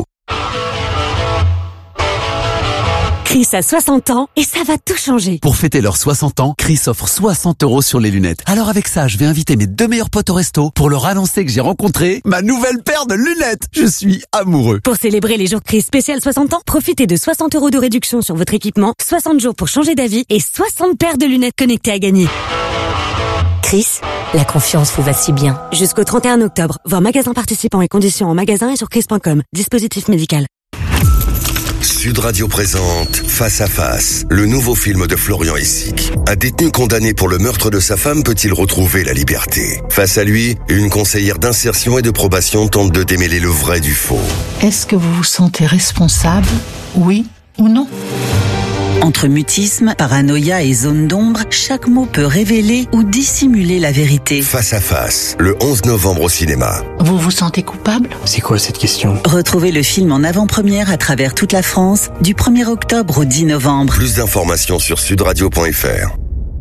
Chris a soixante ans et ça va tout changer. Pour fêter leurs soixante ans, Chris offre soixante euros sur les lunettes. Alors avec ça, je vais inviter mes deux meilleurs potes au resto pour leur annoncer que j'ai rencontré ma nouvelle paire de lunettes. Je suis amoureux. Pour célébrer les jours Chris spécial soixante ans, profitez de soixante euros de réduction sur votre équipement, soixante jours pour changer d'avis et soixante paires de lunettes connectées à gagner. Chris, la confiance vous va si bien. Jusqu'au trente et un octobre, voir magasins participants et conditions en magasin et sur chris point com. Dispositif médical. Sud Radio présente Face à Face, le nouveau film de Florian Essic. Un détenu condamné pour le meurtre de sa femme peut-il retrouver la liberté? Face à lui, une conseillère d'insertion et de probation tente de démêler le vrai du faux. Est-ce que vous vous sentez responsable? Oui ou non? Entre mutisme, paranoïa et zone d'ombre, chaque mot peut révéler ou dissimuler la vérité. Face à face, le onze novembre au cinéma. Vous vous sentez coupable ? C'est quoi cette question? Retrouvez le film en avant-première à travers toute la France du premier octobre au dix novembre. Plus d'informations sur sudradio point f r.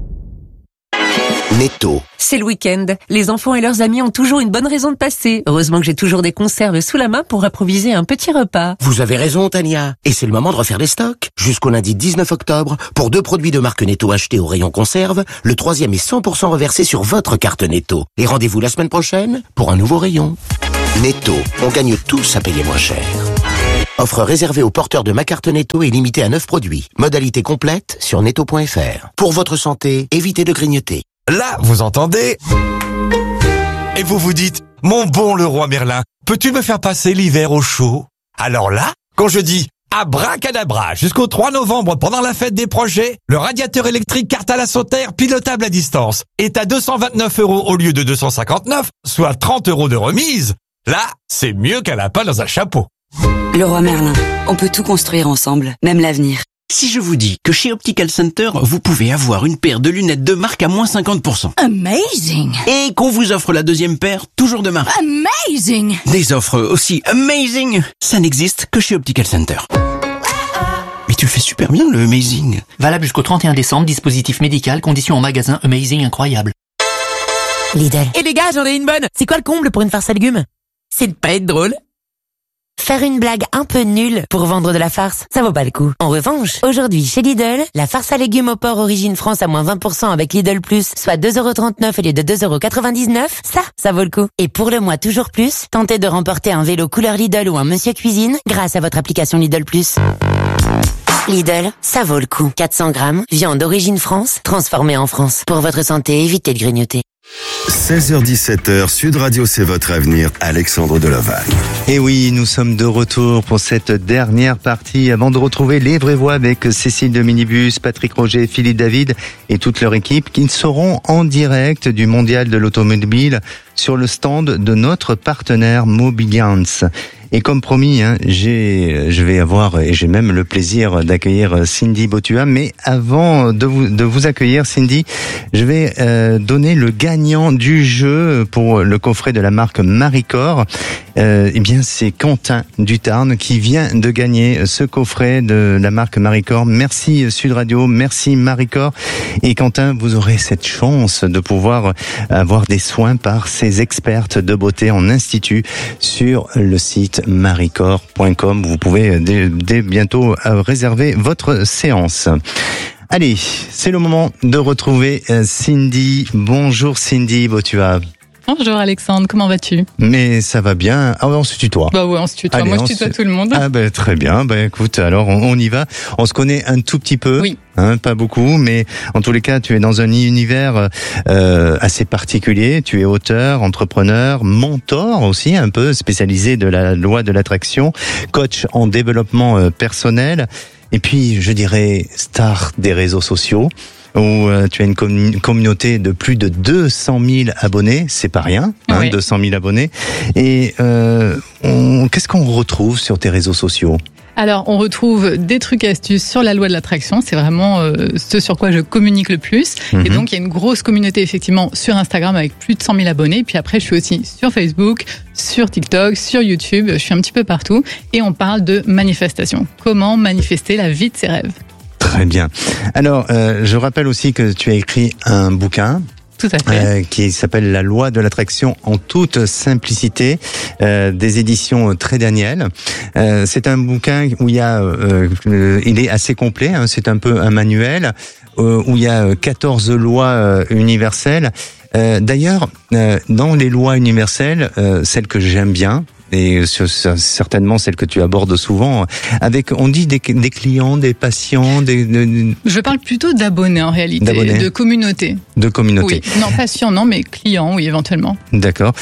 Netto. C'est le week-end. Les enfants et leurs amis ont toujours une bonne raison de passer. Heureusement que j'ai toujours des conserves sous la main pour improviser un petit repas. Vous avez raison, Tania. Et c'est le moment de refaire les stocks. Jusqu'au lundi dix-neuf octobre, pour deux produits de marque Netto achetés au rayon conserve, le troisième est cent pour cent reversé sur votre carte Netto. Et rendez-vous la semaine prochaine pour un nouveau rayon. Netto, on gagne tous à payer moins cher. Offre réservée aux porteurs de ma carte Netto et limitée à neuf produits. Modalité complète sur netto point f r. Pour votre santé, évitez de grignoter. Là, vous entendez? Et vous vous dites, mon bon Leroy Merlin, peux-tu me faire passer l'hiver au chaud? Alors là, quand je dis abracadabra, jusqu'au trois novembre, pendant la fête des projets, le radiateur électrique Cartal à Sauterre, pilotable à distance, est à deux cent vingt-neuf euros au lieu de deux cent cinquante-neuf, soit trente euros de remise. Là, c'est mieux qu'un lapin dans un chapeau. Leroy Merlin, on peut tout construire ensemble, même l'avenir. Si je vous dis que chez Optical Center, vous pouvez avoir une paire de lunettes de marque à moins cinquante pour cent. Amazing! Et qu'on vous offre la deuxième paire, toujours de marque. Amazing! Des offres aussi amazing, ça n'existe que chez Optical Center. Mais tu le fais super bien, le amazing. Valable jusqu'au trente et un décembre, dispositif médical, conditions en magasin, amazing, incroyable. Lidl. Et les gars, j'en ai une bonne. C'est quoi le comble pour une farce à légumes? C'est de pas être drôle. Faire une blague un peu nulle pour vendre de la farce, ça vaut pas le coup. En revanche, aujourd'hui chez Lidl, la farce à légumes au porc Origine France à moins vingt pour cent avec Lidl Plus, soit deux euros trente-neuf au lieu de deux euros quatre-vingt-dix-neuf, ça, ça vaut le coup. Et pour le mois toujours plus, tentez de remporter un vélo couleur Lidl ou un Monsieur Cuisine grâce à votre application Lidl Plus. Lidl, ça vaut le coup. quatre cents grammes, viande d'origine France, transformée en France. Pour votre santé, évitez de grignoter. seize heures dix-sept heures, Sud Radio, c'est votre avenir. Alexandre Delovac. Et oui, nous sommes de retour pour cette dernière partie avant de retrouver les vraies voix avec Cécile de Minibus, Patrick Roger, Philippe David et toute leur équipe qui seront en direct du Mondial de l'automobile sur le stand de notre partenaire Mobiliance. Et comme promis, hein, j'ai, je vais avoir, et j'ai même le plaisir d'accueillir Cindy Botua. Mais avant de vous, de vous accueillir, Cindy, je vais euh, donner le gagnant du jeu pour le coffret de la marque Maricor. Euh, eh bien, c'est Quentin du Tarn qui vient de gagner ce coffret de la marque Maricor. Merci Sud Radio, merci Maricor. Et Quentin, vous aurez cette chance de pouvoir avoir des soins par ces expertes de beauté en institut sur le site maricor point com. Vous pouvez dès, dès bientôt réserver votre séance. Allez, c'est le moment de retrouver Cindy. Bonjour Cindy Botua. Bonjour Alexandre, comment vas-tu? Mais ça va bien. Ah ouais, on se tutoie. Bah ouais, on se tutoie. Allez, moi, je tutoie se... tout le monde. Ah ben très bien. Ben écoute, alors on, on y va. On se connaît un tout petit peu. Oui. Hein, pas beaucoup, mais en tous les cas, tu es dans un univers euh, assez particulier. Tu es auteur, entrepreneur, mentor aussi, un peu spécialisé de la loi de l'attraction, coach en développement euh, personnel, et puis je dirais star des réseaux sociaux, où euh, tu as une com- communauté de plus de deux cent mille abonnés, c'est pas rien, hein, oui. deux cent mille abonnés. Et euh, on, qu'est-ce qu'on retrouve sur tes réseaux sociaux ? Alors, on retrouve des trucs et astuces sur la loi de l'attraction. C'est vraiment euh, ce sur quoi je communique le plus. Mm-hmm. Et donc, il y a une grosse communauté, effectivement, sur Instagram avec plus de cent mille abonnés. Puis après, je suis aussi sur Facebook, sur TikTok, sur YouTube. Je suis un petit peu partout. Et on parle de manifestation. Comment manifester la vie de ses rêves. Très bien. Alors, euh, je rappelle aussi que tu as écrit un bouquin. Tout à fait. Euh, qui s'appelle La loi de l'attraction en toute simplicité, euh, des éditions Très Daniel. Euh, c'est un bouquin où il y a, euh, euh, il est assez complet. Hein, c'est un peu un manuel euh, où il y a quatorze lois euh, universelles. Euh, d'ailleurs, euh, dans les lois universelles, euh, celle que j'aime bien, et certainement celle que tu abordes souvent, avec, on dit des, des clients, des patients, des... des... Je parle plutôt d'abonnés en réalité, d'abonnés. de communauté. De communauté. Oui, non, patients, non, mais clients, oui, éventuellement. D'accord.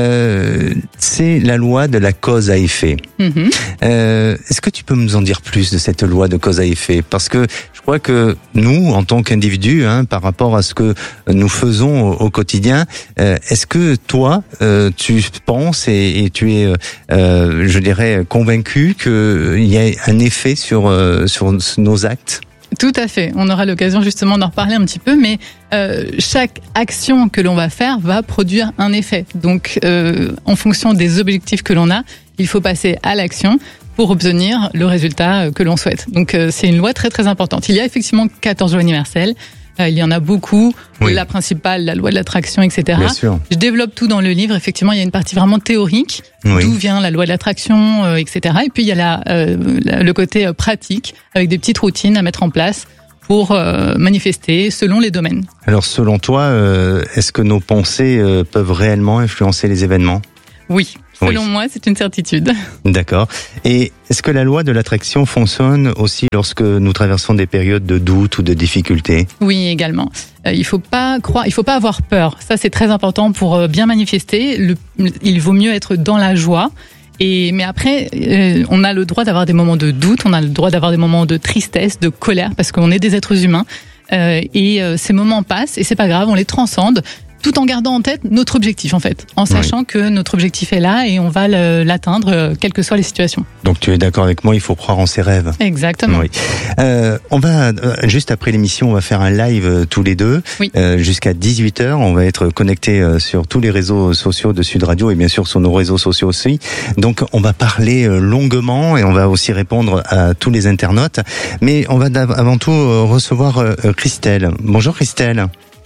Euh, c'est la loi de la cause à effet. Mm-hmm. Euh, est-ce que tu peux nous en dire plus de cette loi de cause à effet ? Parce que je crois que nous, en tant qu'individus, hein, par rapport à ce que nous faisons au, au quotidien, euh, est-ce que toi, euh, tu penses et, et tu es... Euh, Euh, je dirais convaincu qu'il y a un effet sur euh, sur nos actes? Tout à fait. On aura l'occasion justement d'en reparler un petit peu, mais euh, chaque action que l'on va faire va produire un effet. Donc, euh, en fonction des objectifs que l'on a, il faut passer à l'action pour obtenir le résultat que l'on souhaite. Donc, euh, c'est une loi très très importante. Il y a effectivement quatorze lois universelles. Euh, il y en a beaucoup. Oui. La principale, la loi de l'attraction, et cetera. Bien sûr. Je développe tout dans le livre. Effectivement, il y a une partie vraiment théorique. Oui. D'où vient la loi de l'attraction, euh, et cetera. Et puis, il y a la, euh, la, le côté euh, pratique avec des petites routines à mettre en place pour euh, manifester selon les domaines. Alors, selon toi, euh, est-ce que nos pensées euh, peuvent réellement influencer les événements ? Oui. Selon oui. moi, c'est une certitude. D'accord. Et est-ce que la loi de l'attraction fonctionne aussi lorsque nous traversons des périodes de doute ou de difficulté ? Oui, également. Euh, il faut pas croire, il faut pas avoir peur. Ça, c'est très important pour bien manifester. Le, il vaut mieux être dans la joie. Et mais après, euh, on a le droit d'avoir des moments de doute, on a le droit d'avoir des moments de tristesse, de colère, parce qu'on est des êtres humains. Euh, et euh, ces moments passent, et c'est pas grave, on les transcende. Tout en gardant en tête notre objectif, en fait, en sachant oui. que notre objectif est là et on va l'atteindre, quelles que soient les situations. Donc tu es d'accord avec moi, il faut croire en ses rêves. Exactement. Oui. Euh, on va, juste après l'émission, on va faire un live euh, tous les deux, oui. euh, jusqu'à dix-huit heures. On va être connectés euh, sur tous les réseaux sociaux de Sud Radio et bien sûr sur nos réseaux sociaux aussi. Donc on va parler euh, longuement et on va aussi répondre à tous les internautes. Mais on va avant tout euh, recevoir euh, Christelle. Bonjour Christelle.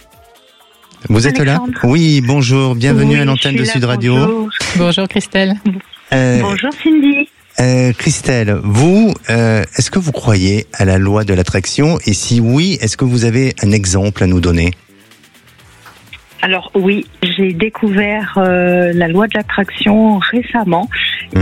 Vous êtes Alexandre. Là ? Oui, bonjour, bienvenue oui, à l'antenne de là, Sud Radio. Bonjour, bonjour Christelle. Euh, bonjour Cindy. Euh, Christelle, vous, euh, est-ce que vous croyez à la loi de l'attraction ? Et si oui, est-ce que vous avez un exemple à nous donner ? Alors oui, j'ai découvert euh, la loi de l'attraction récemment. Mmh.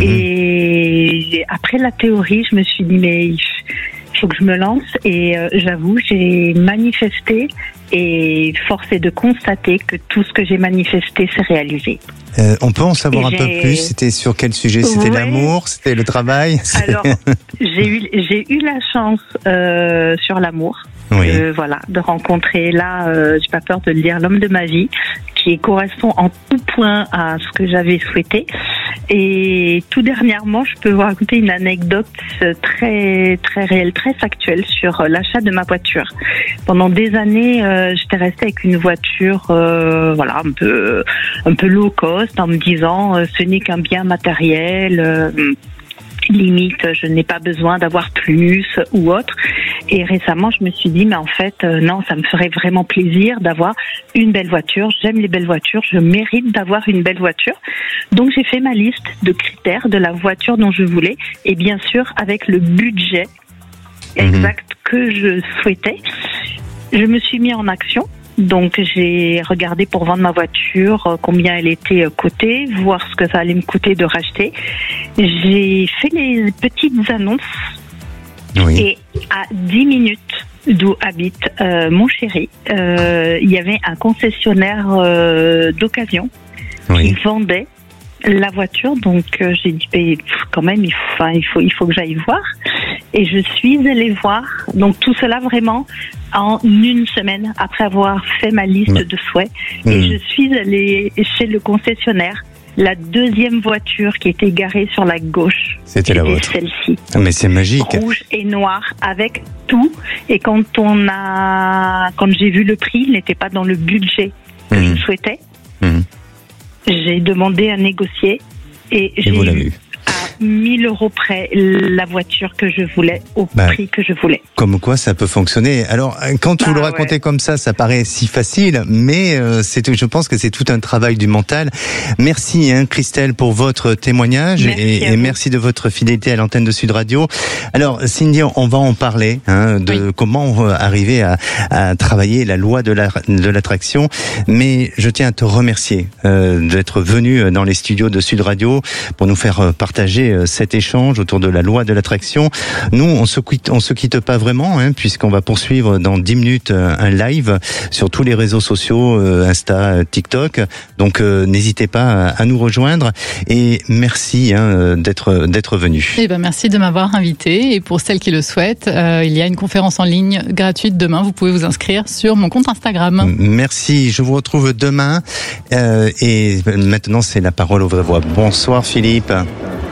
Et après la théorie, je me suis dit, mais il faut que je me lance. Et euh, j'avoue, j'ai manifesté. Et force est de constater que tout ce que j'ai manifesté s'est réalisé. Euh, on peut en savoir et un peu plus ? C'était sur quel sujet ? C'était ouais. l'amour ? C'était le travail ? Alors, j'ai eu, j'ai eu la chance euh, sur l'amour. Oui. Euh, voilà, de rencontrer là, euh, j'ai pas peur de le dire, l'homme de ma vie, qui correspond en tout point à ce que j'avais souhaité. Et tout dernièrement, je peux vous raconter une anecdote très très réelle, très factuelle sur l'achat de ma voiture. Pendant des années, euh, j'étais restée avec une voiture, euh, voilà, un peu un peu low cost, en me disant euh, ce n'est qu'un bien matériel. Euh, limite, je n'ai pas besoin d'avoir plus ou autre. Et récemment, je me suis dit, mais en fait, euh, non, ça me ferait vraiment plaisir d'avoir une belle voiture. J'aime les belles voitures, je mérite d'avoir une belle voiture. Donc, j'ai fait ma liste de critères de la voiture dont je voulais, et bien sûr, avec le budget exact mmh. que je souhaitais. Je me suis mis en action. Donc j'ai regardé pour vendre ma voiture combien elle était cotée, voir ce que ça allait me coûter de racheter. J'ai fait les petites annonces oui. et à dix minutes d'où habite euh, mon chéri, euh, il y avait un concessionnaire euh, d'occasion oui. qui vendait la voiture. Donc euh, j'ai dit bah, quand même il faut, enfin, il faut, il faut que j'aille voir. Et je suis allée voir. Donc tout cela vraiment en une semaine après avoir fait ma liste mmh. de souhaits. Mmh. Et je suis allée chez le concessionnaire. La deuxième voiture qui était garée sur la gauche, c'était la vôtre. Celle-ci. Ah, mais c'est magique. Rouge et noir avec tout. Et quand on a, quand j'ai vu le prix, il n'était pas dans le budget que mmh. je souhaitais. Mmh. J'ai demandé à négocier et, et j'ai vous l'avez eu. À mille euros près la voiture que je voulais au bah, prix que je voulais. Comme quoi ça peut fonctionner. Alors quand vous bah, le racontez ouais. comme ça, ça paraît si facile, mais euh, c'est, je pense que c'est tout un travail du mental. Merci hein, Christelle pour votre témoignage merci et, et merci de votre fidélité à l'antenne de Sud Radio. Alors Cindy, on va en parler hein, de oui. comment arriver à, à travailler la loi de, la, de l'attraction, mais je tiens à te remercier euh, d'être venu dans les studios de Sud Radio pour nous faire partager cet échange autour de la loi de l'attraction. Nous, on se quitte, on se quitte pas vraiment, hein, puisqu'on va poursuivre dans dix minutes un live sur tous les réseaux sociaux, Insta, TikTok. Donc, euh, n'hésitez pas à nous rejoindre et merci hein, d'être d'être venu. Eh ben, merci de m'avoir invité. Et pour celles qui le souhaitent, euh, il y a une conférence en ligne gratuite demain. Vous pouvez vous inscrire sur mon compte Instagram. Merci. Je vous retrouve demain. Euh, et maintenant, c'est la parole aux vraies voix. Bonsoir, Philippe.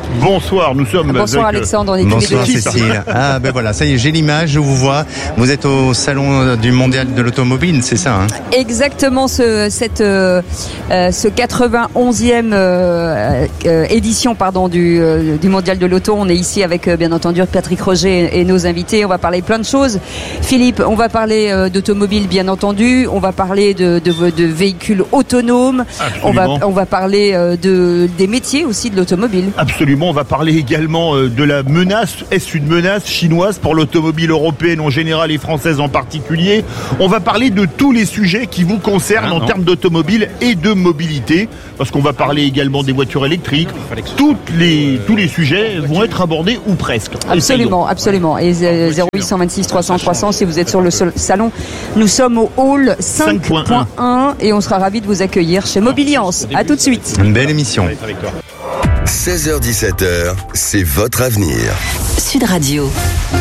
Bonsoir, nous sommes Bonsoir avec... Alexandre, on est Bonsoir tous les deux. Cécile. Ah ben voilà, ça y est, j'ai l'image, je vous vois. Vous êtes au salon du mondial de l'automobile, c'est ça hein? Exactement, ce, cette, euh, euh, ce quatre-vingt-onzième euh, euh, édition pardon, du, euh, du mondial de l'auto. On est ici avec euh, bien entendu Patrick Roger et, et nos invités. On va parler plein de choses. Philippe, on va parler euh, d'automobile bien entendu. On va parler de, de, de véhicules autonomes. On va, on va parler euh, de, des métiers aussi de l'automobile. Absolument, on va parler également euh, de la menace. Est-ce une menace chinoise pour l'automobile européenne en général et française en particulier? On va parler de tous les sujets qui vous concernent ah, en termes d'automobile et de mobilité, parce qu'on va parler également des voitures électriques. Toutes les, tous les sujets vont être abordés ou presque. Absolument, absolument. Et zéro huit cent vingt-six trois cents trois cents si vous êtes sur le salon. Nous sommes au hall cinq point un et on sera ravis de vous accueillir chez Mobiliance. À tout de suite. Une belle émission. seize heures dix-sept heures, c'est votre avenir. Sud Radio.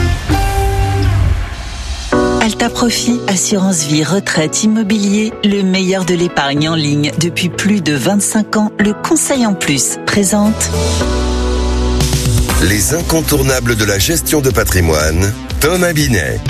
Alta Profit, assurance vie, retraite, immobilier, le meilleur de l'épargne en ligne. Depuis plus de vingt-cinq ans, le Conseil en Plus présente Les incontournables de la gestion de patrimoine, Thomas Binet.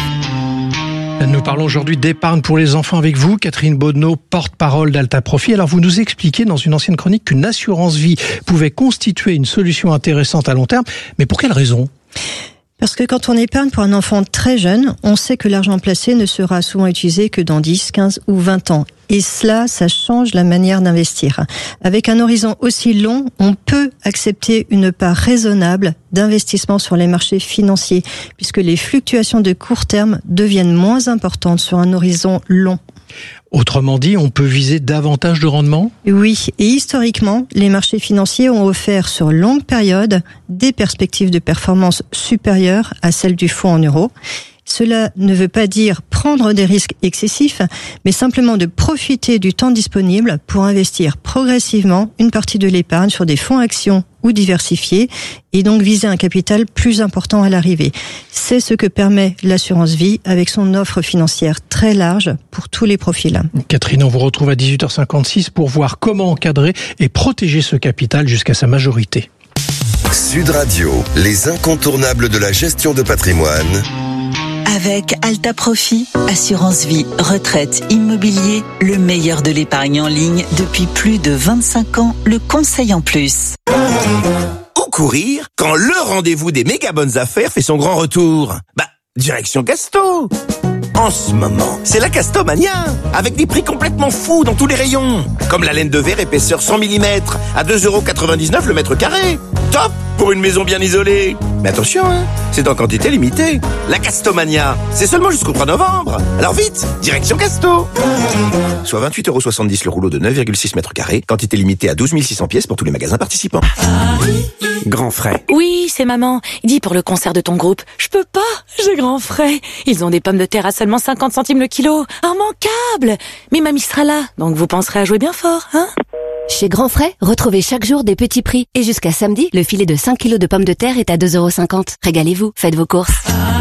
Nous parlons aujourd'hui d'épargne pour les enfants avec vous, Catherine Bodneau, porte-parole d'Alta Profit. Alors vous nous expliquez dans une ancienne chronique qu'une assurance vie pouvait constituer une solution intéressante à long terme, mais pour quelle raison ? Parce que quand on épargne pour un enfant très jeune, on sait que l'argent placé ne sera souvent utilisé que dans dix, quinze ou vingt ans. Et cela, ça change la manière d'investir. Avec un horizon aussi long, on peut accepter une part raisonnable d'investissement sur les marchés financiers, puisque les fluctuations de court terme deviennent moins importantes sur un horizon long. Autrement dit, on peut viser davantage de rendement ? Oui, et historiquement, les marchés financiers ont offert sur longue période des perspectives de performance supérieures à celles du fonds en euros. Cela ne veut pas dire prendre des risques excessifs, mais simplement de profiter du temps disponible pour investir progressivement une partie de l'épargne sur des fonds actions ou diversifiés et donc viser un capital plus important à l'arrivée. C'est ce que permet l'assurance vie avec son offre financière très large pour tous les profils. Catherine, on vous retrouve à dix-huit heures cinquante-six pour voir comment encadrer et protéger ce capital jusqu'à sa majorité. Sud Radio, les incontournables de la gestion de patrimoine. Avec Alta Profit, assurance vie, retraite, immobilier, le meilleur de l'épargne en ligne depuis plus de vingt-cinq ans, le Conseil en Plus. Où courir quand le rendez-vous des méga bonnes affaires fait son grand retour? Bah, direction Casto. En ce moment, c'est la Castomania, avec des prix complètement fous dans tous les rayons. Comme la laine de verre épaisseur cent millimètres à deux euros quatre-vingt-dix-neuf le mètre carré. Top pour une maison bien isolée. Mais attention, hein, c'est en quantité limitée. La Castomania, c'est seulement jusqu'au trois novembre. Alors vite, direction Casto. Soit vingt-huit euros soixante-dix le rouleau de neuf virgule six mètres carrés, quantité limitée à douze mille six cents pièces pour tous les magasins participants. Grand frais. Oui, c'est maman. Dis pour le concert de ton groupe. Je peux pas, j'ai grand frais. Ils ont des pommes de terre à seulement cinquante centimes le kilo. Immanquable. Mais mamie sera là, donc vous penserez à jouer bien fort, hein? Chez Grand Frais, retrouvez chaque jour des petits prix. Et jusqu'à samedi, le filet de cinq kilos de pommes de terre est à deux euros cinquante. Régalez-vous, faites vos courses.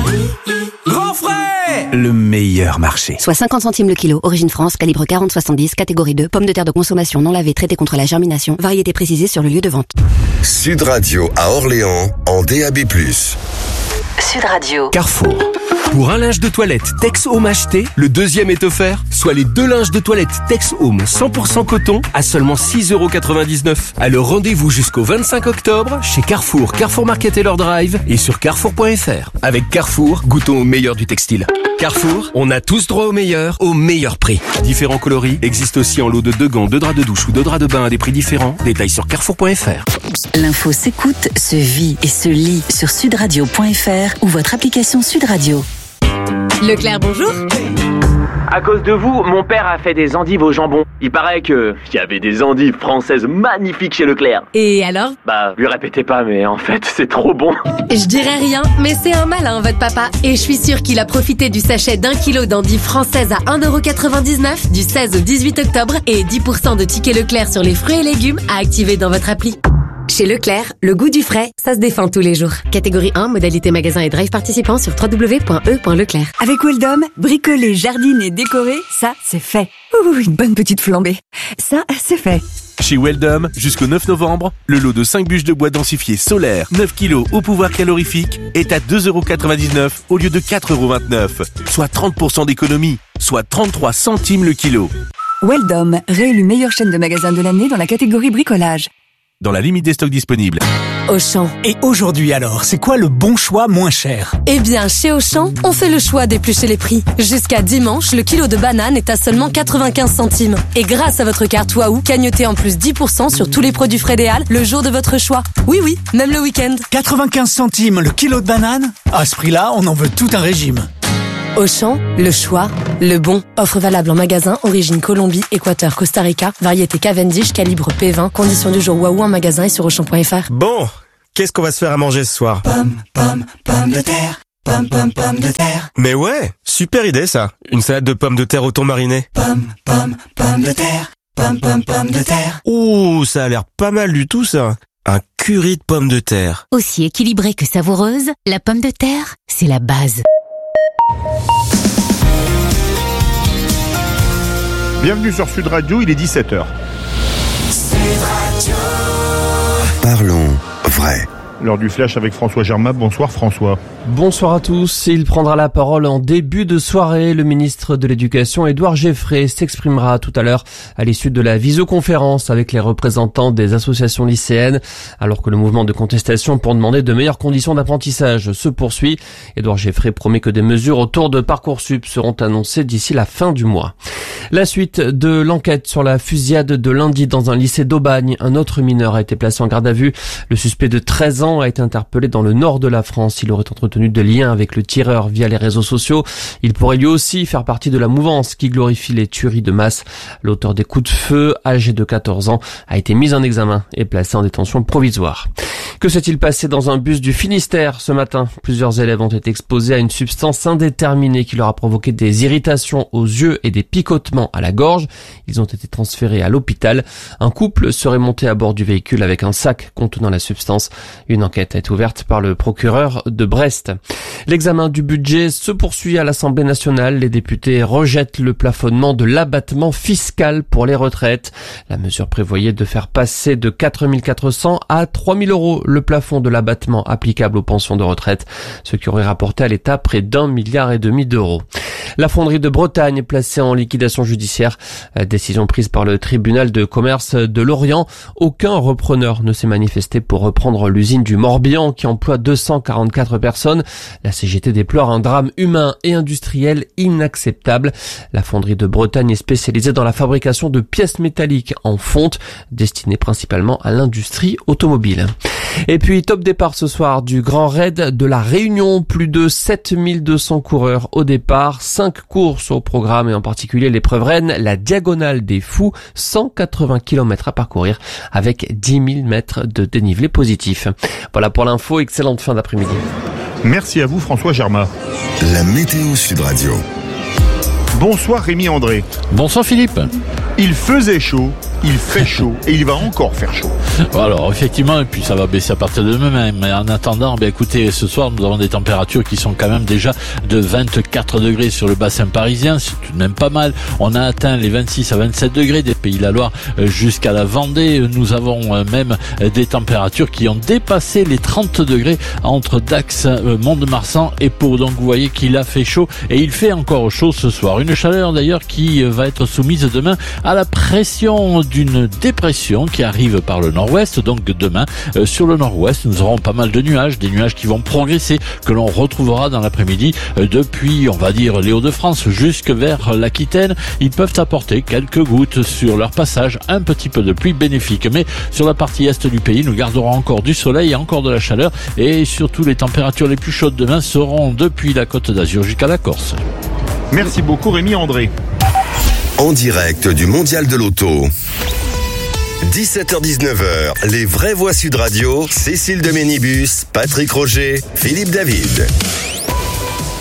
Grand frais, le meilleur marché. Soit cinquante centimes le kilo. Origine France, calibre quarante soixante-dix, catégorie deux. Pommes de terre de consommation non lavées, traitées contre la germination. Variété précisée sur le lieu de vente. Sud Radio à Orléans, en D A B plus. Sud Radio. Carrefour. Pour un linge de toilette Tex Home acheté, le deuxième est offert, soit les deux linges de toilette Tex Home cent pour cent coton à seulement six euros quatre-vingt-dix-neuf. Alors rendez-vous jusqu'au vingt-cinq octobre chez Carrefour, Carrefour Market et leur drive et sur carrefour point f r. Avec Carrefour, goûtons au meilleur du textile. Carrefour, on a tous droit au meilleur, au meilleur prix. Différents coloris existent aussi en lot de deux gants, deux draps de douche ou deux draps de bain à des prix différents. Détails sur carrefour point f r. L'info s'écoute, se vit et se lit sur sudradio point f r ou votre application Sud Radio. Leclerc, bonjour. À cause de vous, mon père a fait des endives au jambon. Il paraît que il y avait des endives françaises magnifiques chez Leclerc. Et alors? Bah, lui répétez pas, mais en fait, c'est trop bon. Je dirais rien, mais c'est un malin, votre papa. Et je suis sûre qu'il a profité du sachet d'un kilo d'endives françaises à un euro quatre-vingt-dix-neuf du seize au dix-huit octobre et dix pour cent de tickets Leclerc sur les fruits et légumes à activer dans votre appli. Chez Leclerc, le goût du frais, ça se défend tous les jours. Catégorie un, modalité magasin et drive participant sur w w w point e point leclerc. Avec Weldom, bricoler, jardiner, décorer, ça, c'est fait. Ouh, une bonne petite flambée. Ça, c'est fait. Chez Weldom, jusqu'au neuf novembre, le lot de cinq bûches de bois densifiées solaires, neuf kilos au pouvoir calorifique, est à deux euros quatre-vingt-dix-neuf au lieu de quatre euros vingt-neuf. Soit trente pour cent d'économie, soit trente-trois centimes le kilo. Weldom, réélu meilleure chaîne de magasins de l'année dans la catégorie bricolage. Dans la limite des stocks disponibles. Auchan. Et aujourd'hui alors, c'est quoi le bon choix moins cher? Eh bien, chez Auchan, on fait le choix d'éplucher les prix. Jusqu'à dimanche, le kilo de banane est à seulement quatre-vingt-quinze centimes. Et grâce à votre carte Waouh, cagnotez en plus dix pour cent sur tous les produits Frédéal le jour de votre choix. Oui, oui, même le week-end. quatre-vingt-quinze centimes le kilo de banane? À ce prix-là, on en veut tout un régime. Auchan, le choix, le bon. Offre valable en magasin, origine Colombie, Équateur, Costa Rica, variété Cavendish, calibre P vingt, conditions du jour Waouh en magasin et sur Auchan point f r. Bon, qu'est-ce qu'on va se faire à manger ce soir? Pomme, pomme, pomme de terre. Pomme, pomme, pomme de terre. Mais ouais, super idée ça. Une salade de pommes de terre au thon mariné. Pomme, pomme, pomme de terre. Pomme, pomme, pomme de terre. Ouh, ça a l'air pas mal du tout ça. Un curry de pommes de terre. Aussi équilibrée que savoureuse, la pomme de terre, c'est la base. Bienvenue sur Sud Radio, il est dix-sept heures. Parlons vrai. L'heure du flash avec François Germain. Bonsoir François. Bonsoir à tous. Il prendra la parole en début de soirée. Le ministre de l'Éducation, Édouard Geffrey, s'exprimera tout à l'heure à l'issue de la visioconférence avec les représentants des associations lycéennes. Alors que le mouvement de contestation pour demander de meilleures conditions d'apprentissage se poursuit, Édouard Geffrey promet que des mesures autour de Parcoursup seront annoncées d'ici la fin du mois. La suite de l'enquête sur la fusillade de lundi dans un lycée d'Aubagne. Un autre mineur a été placé en garde à vue. Le suspect de treize ans a été interpellé dans le nord de la France. Il aurait entretenu des liens avec le tireur via les réseaux sociaux. Il pourrait lui aussi faire partie de la mouvance qui glorifie les tueries de masse. L'auteur des coups de feu, âgé de quatorze ans, a été mis en examen et placé en détention provisoire. Que s'est-il passé dans un bus du Finistère ce matin? Plusieurs élèves ont été exposés à une substance indéterminée qui leur a provoqué des irritations aux yeux et des picotements à la gorge. Ils ont été transférés à l'hôpital. Un couple serait monté à bord du véhicule avec un sac contenant la substance. Une enquête a été ouverte par le procureur de Brest. L'examen du budget se poursuit à l'Assemblée nationale. Les députés rejettent le plafonnement de l'abattement fiscal pour les retraites. La mesure prévoyait de faire passer de quatre mille quatre cents à trois mille euros le plafond de l'abattement applicable aux pensions de retraite, ce qui aurait rapporté à l'État près d'un milliard et demi d'euros. La fonderie de Bretagne placée en liquidation judiciaire. Décision prise par le tribunal de commerce de Lorient. Aucun repreneur ne s'est manifesté pour reprendre l'usine du Morbihan qui emploie deux cent quarante-quatre personnes. La C G T déplore un drame humain et industriel inacceptable. La fonderie de Bretagne est spécialisée dans la fabrication de pièces métalliques en fonte, destinées principalement à l'industrie automobile. Et puis, top départ ce soir du Grand Raid de la Réunion. Plus de sept mille deux cents coureurs au départ. cinq courses au programme et en particulier l'épreuve reine, la Diagonale des Fous. cent quatre-vingts kilomètres à parcourir avec dix mille mètres de dénivelé positif. Voilà pour l'info. Excellente fin d'après-midi. Merci à vous François Germain. La météo Sud Radio. Bonsoir Rémi André. Bonsoir Philippe. Il faisait chaud, il fait chaud et il va encore faire chaud. Alors effectivement, et puis ça va baisser à partir de demain, mais en attendant, bien écoutez, ce soir nous avons des températures qui sont quand même déjà de vingt-quatre degrés sur le bassin parisien, c'est tout de même pas mal. On a atteint les vingt-six à vingt-sept degrés des Pays de la Loire jusqu'à la Vendée. Nous avons même des températures qui ont dépassé les trente degrés entre Dax, Mont-de-Marsan et Pau. Donc vous voyez qu'il a fait chaud et il fait encore chaud ce soir. Une chaleur d'ailleurs qui va être soumise demain à la pression d'une dépression qui arrive par le nord-ouest. Donc demain, euh, sur le nord-ouest, nous aurons pas mal de nuages, des nuages qui vont progresser, que l'on retrouvera dans l'après-midi euh, depuis, on va dire, les Hauts-de-France jusque vers l'Aquitaine. Ils peuvent apporter quelques gouttes sur leur passage, un petit peu de pluie bénéfique. Mais sur la partie est du pays, nous garderons encore du soleil et encore de la chaleur. Et surtout, les températures les plus chaudes demain seront depuis la Côte d'Azur jusqu'à la Corse. Merci beaucoup Rémi André. En direct du Mondial de l'Auto. dix-sept heures dix-neuf heures, les vraies voix Sud Radio, Cécile de Ménibus, Patrick Roger, Philippe David.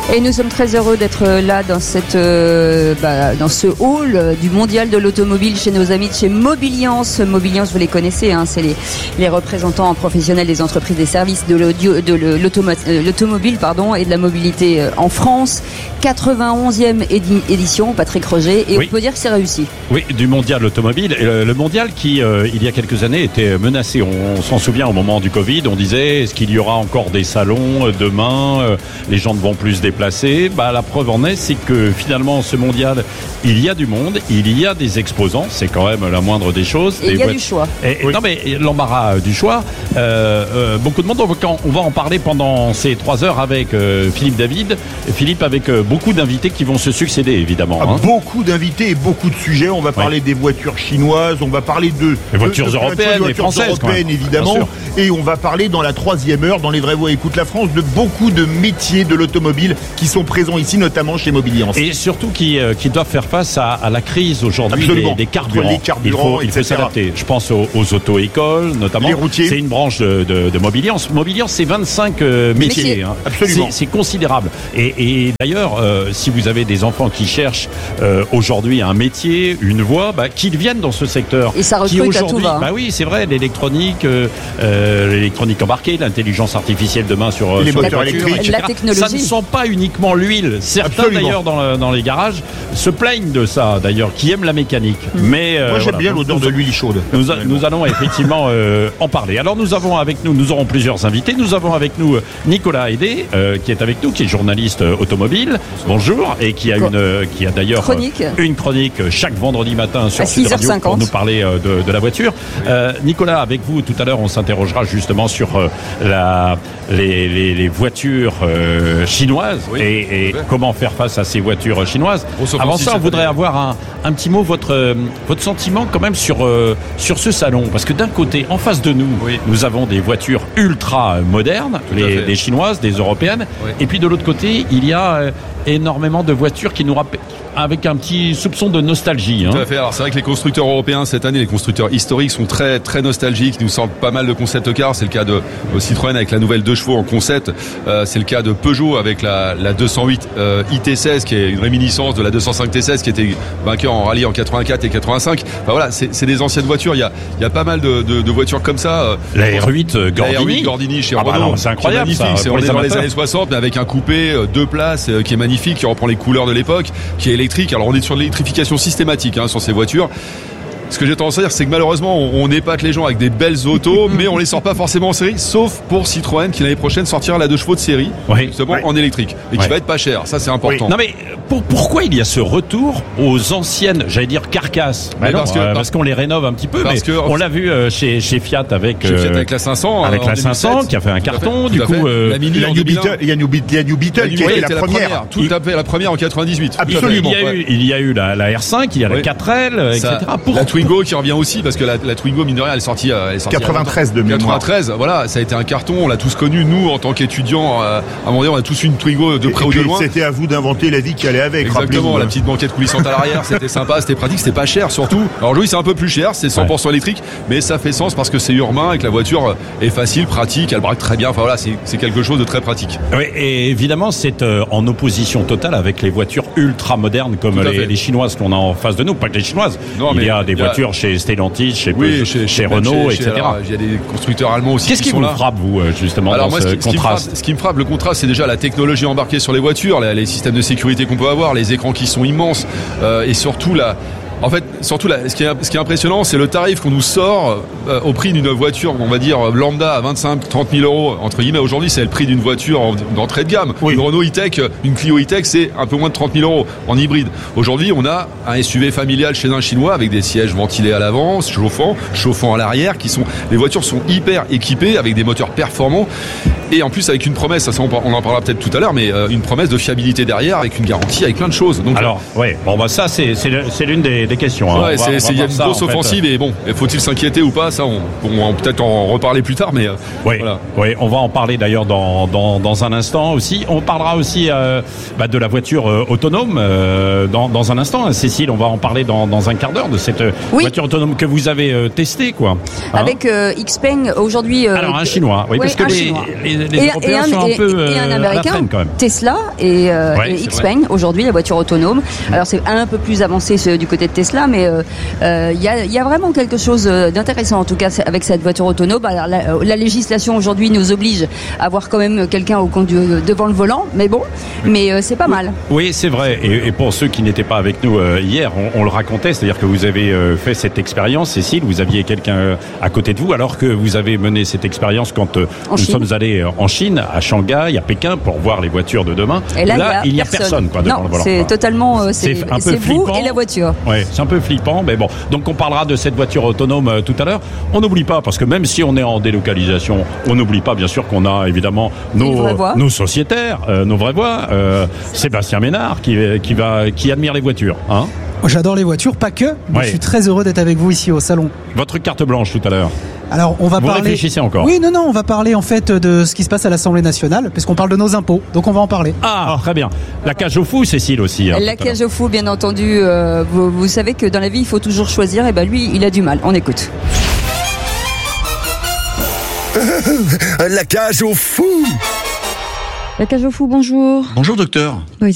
Et nous sommes très heureux d'être là dans cette, euh, bah, dans ce hall du mondial de l'automobile chez nos amis de chez Mobiliance. Mobiliance, vous les connaissez, hein, c'est les, les représentants professionnels des entreprises des services de l'audio, de l'automobile, pardon, et de la mobilité en France. quatre-vingt-onzième édi- édition, Patrick Roger, et oui. On peut dire que c'est réussi. Oui, du mondial automobile. Le, le mondial qui, euh, il y a quelques années, était menacé. On, on s'en souvient au moment du Covid, on disait, est-ce qu'il y aura encore des salons demain, euh, les gens ne vont plus se déplacer. Bah, la preuve en est, c'est que finalement, ce mondial, il y a du monde, il y a des exposants, c'est quand même la moindre des choses. Et il y a boîtes... du choix. Et, oui. Non mais l'embarras du choix, euh, euh, beaucoup de monde, on va, on va en parler pendant ces trois heures avec euh, Philippe David. Philippe, avec euh, beaucoup d'invités qui vont se succéder, évidemment. Ah, hein. Beaucoup d'invités et beaucoup de sujets. On va parler oui. des voitures chinoises, on va parler de... Les voitures de, de, européennes, de voitures et françaises. européennes, évidemment. Et on va parler dans la troisième heure, dans Les Vraies Voix Écoute la France, de beaucoup de métiers de l'automobile qui sont présents ici, notamment chez Mobiliance. Et surtout qui, euh, qui doivent faire face à, à la crise aujourd'hui des, des carburants. Les carburants, il faut, il faut s'adapter. Je pense aux, aux auto-écoles, notamment. Les routiers. C'est une branche de, de, de Mobiliance. Mobiliance, c'est vingt-cinq euh, métiers. métiers. Hein. Absolument. C'est, c'est considérable. Et, et d'ailleurs, euh, si vous avez des enfants qui cherchent euh, aujourd'hui un métier, une voie, bah, qu'ils viennent dans ce secteur. Et ça recrute à tout va. Hein. Bah oui, c'est vrai, l'électronique, euh, euh, l'électronique embarquée, l'intelligence artificielle demain sur, les sur moteurs les voitures, électriques. La technologie. Ça ne sent pas uniquement l'huile. Certains Absolument. d'ailleurs dans, le, dans les garages se plaignent de ça, d'ailleurs, qui aiment la mécanique. Mmh. Mais euh, moi j'aime voilà. bien l'odeur de l'huile chaude. Nous, a, nous allons effectivement euh, en parler. Alors nous avons avec nous, nous aurons plusieurs invités. Nous avons avec nous Nicolas Hédé, euh, qui est avec nous, qui est journaliste euh, automobile. Bonjour, et qui a une, euh, qui a d'ailleurs chronique. Euh, une chronique chaque vendredi matin sur Sud Radio pour nous parler euh, de, de la voiture. Euh, Nicolas, avec vous tout à l'heure, on s'interrogera justement sur euh, la, les, les, les voitures euh, chinoises oui, et, et comment faire face à ces voitures chinoises. Avant ça, on voudrait avoir un, un petit mot, votre, euh, votre sentiment quand même sur, euh, sur ce salon. Parce que d'un côté, en face de nous, oui. nous avons des voitures ultra modernes, les, les chinoises, des européennes. Oui. Et puis de l'autre côté, il y a euh, énormément de voitures qui nous rappellent, avec un petit soupçon de nostalgie. Hein. Tout à fait. Alors c'est vrai que les constructeurs européens cette année, les constructeurs historiques sont très très nostalgiques. Ils nous sortent pas mal de concept cars. C'est le cas de Citroën avec la nouvelle deux chevaux en concept. Euh, c'est le cas de Peugeot avec la, la deux cent huit euh, I T seize qui est une réminiscence de la deux cent cinq T seize qui était vainqueur en rallye en quatre-vingt-quatre et quatre-vingt-cinq. Enfin voilà, c'est, c'est des anciennes voitures. Il y a il y a pas mal de, de, de voitures comme ça. La R huit euh, Gordini. La R huit Gordini chez ah Renault. Bah non, c'est incroyable. C'est magnifique. Ça, c'est, on est dans les années soixante, mais avec un coupé deux places euh, qui est magnifique, qui reprend les couleurs de l'époque, qui est électrique. Alors on est sur l'électrification systématique hein, sur ces voitures. Ce que j'ai tendance à dire, c'est que malheureusement, on, on épate les gens avec des belles autos, mais on les sort pas forcément en série, sauf pour Citroën, qui l'année prochaine sortira la deux chevaux de série, oui. justement oui. en électrique, et qui oui. va être pas cher. Ça, c'est important. Oui. Non mais pour, pourquoi il y a ce retour aux anciennes, j'allais dire carcasses, bah non, parce, que, euh, parce qu'on les rénove un petit peu, mais que, on l'a vu euh, chez, chez Fiat avec chez Fiat avec la cinq cents, avec la cinq cents qui a fait un carton. Du coup, euh, la Mini, il y a New Beetle qui était la première, tout à fait la première en quatre-vingt-dix-huit. Absolument. Il y a eu la R cinq, il y a la quatre L, et cetera. La Twingo qui revient aussi. Parce que la, la Twingo, mine de rien, elle est sortie, elle est sortie quatre-vingt-treize de mémoire. quatre-vingt-treize, voilà, ça a été un carton, on l'a tous connu, nous, en tant qu'étudiants, euh, à un moment donné, on a tous une Twingo de près ou de loin. C'était à vous d'inventer la vie qui allait avec. Exactement, la petite banquette coulissante à l'arrière, c'était sympa, c'était pratique, c'était pas cher surtout. Alors oui, c'est un peu plus cher, c'est cent pour cent ouais. électrique, mais ça fait sens parce que c'est urbain et que la voiture est facile, pratique, elle braque très bien, enfin voilà, c'est, c'est quelque chose de très pratique. Oui, et évidemment, c'est euh, en opposition totale avec les voitures ultra modernes comme les, les chinoises qu'on a en face de nous, pas que les chinoises. Non, il y a des il y a... voitures chez Stellantis, chez oui, Chez, chez, chez Renault, chez, et cetera. Il y a des constructeurs allemands aussi. Qu'est-ce qui, qui vous là. frappe, vous, justement, Alors, dans moi, ce, ce qui, contraste ce qui, me frappe, ce qui me frappe, le contraste, c'est déjà la technologie embarquée sur les voitures, les, les systèmes de sécurité qu'on peut avoir, les écrans qui sont immenses, euh, et surtout la... En fait, surtout là, ce qui est, ce qui est impressionnant, c'est le tarif qu'on nous sort euh, au prix d'une voiture, on va dire lambda à vingt-cinq à trente mille euros entre guillemets. Aujourd'hui, c'est le prix d'une voiture en, d'entrée de gamme. Oui. Une Renault E-Tech, une Clio E-Tech, c'est un peu moins de trente mille euros en hybride. Aujourd'hui, on a un S U V familial chez un Chinois avec des sièges ventilés à l'avant, chauffants, chauffants à l'arrière, qui sont, les voitures sont hyper équipées avec des moteurs performants. Et en plus avec une promesse, ça, on en parlera peut-être tout à l'heure, mais euh, une promesse de fiabilité derrière, avec une garantie, avec plein de choses. Donc, alors, ouais, bon bah ça c'est c'est, c'est l'une des, des questions. Hein. Ouais, c'est, c'est il y a une ça, grosse offensive fait. Et bon, faut-il s'inquiéter ou pas, ça on, on va peut-être en reparler plus tard, mais euh, oui, voilà. Oui, on va en parler d'ailleurs dans dans, dans un instant aussi. On parlera aussi euh, bah, de la voiture euh, autonome euh, dans dans un instant. Cécile, on va en parler dans dans un quart d'heure de cette oui. voiture autonome que vous avez euh, testée, quoi. Hein avec euh, Xpeng aujourd'hui. Euh, alors un chinois, oui, ouais, parce que les, les les, les et, Européens et un, sont un et, peu et un euh, à la américain, traîne quand même. Tesla et, euh, Ouais, et c'est Xpeng, aujourd'hui la voiture autonome. Alors c'est un peu plus avancé ce, du côté de Tesla, mais il euh, euh, y, a, y a vraiment quelque chose d'intéressant en tout cas avec cette voiture autonome. Alors, la, la législation aujourd'hui nous oblige à avoir quand même quelqu'un au conduit devant le volant, mais bon, mais euh, c'est pas mal. Oui, c'est vrai. Et, et pour ceux qui n'étaient pas avec nous euh, hier, on, on le racontait, c'est-à-dire que vous avez euh, fait cette expérience, Cécile, vous aviez quelqu'un euh, à côté de vous, alors que vous avez mené cette expérience quand euh, nous Chine. sommes allés euh, en Chine, à Shanghai, à Pékin, pour voir les voitures de demain. Et là, là il n'y y a, a personne, personne quoi, devant non, le volant. c'est quoi. totalement, euh, c'est, un peu c'est vous flippant. et la voiture. Ouais, c'est un peu flippant, mais bon. Donc on parlera de cette voiture autonome euh, tout à l'heure. On n'oublie pas, parce que même si on est en délocalisation, on n'oublie pas bien sûr qu'on a évidemment nos, nos sociétaires, euh, nos vraies voix. Euh, Sébastien Ménard qui, qui va, qui admire les voitures, hein. J'adore les voitures, pas que. Mais Ouais. Je suis très heureux d'être avec vous ici au salon. Votre carte blanche tout à l'heure. Alors, on va Vous parler. réfléchissez encore. Oui, non, non, on va parler en fait de ce qui se passe à l'Assemblée nationale, puisqu'on parle de nos impôts. Donc, on va en parler. Ah, très bien. La cage au fou, Cécile aussi. hein, La tout à l'heure. cage au fou, bien entendu. Euh, vous, vous savez que dans la vie, il faut toujours choisir. Et ben lui, il a du mal. On écoute. La cage au fou. La cage au fou, bonjour. Bonjour docteur. Oui,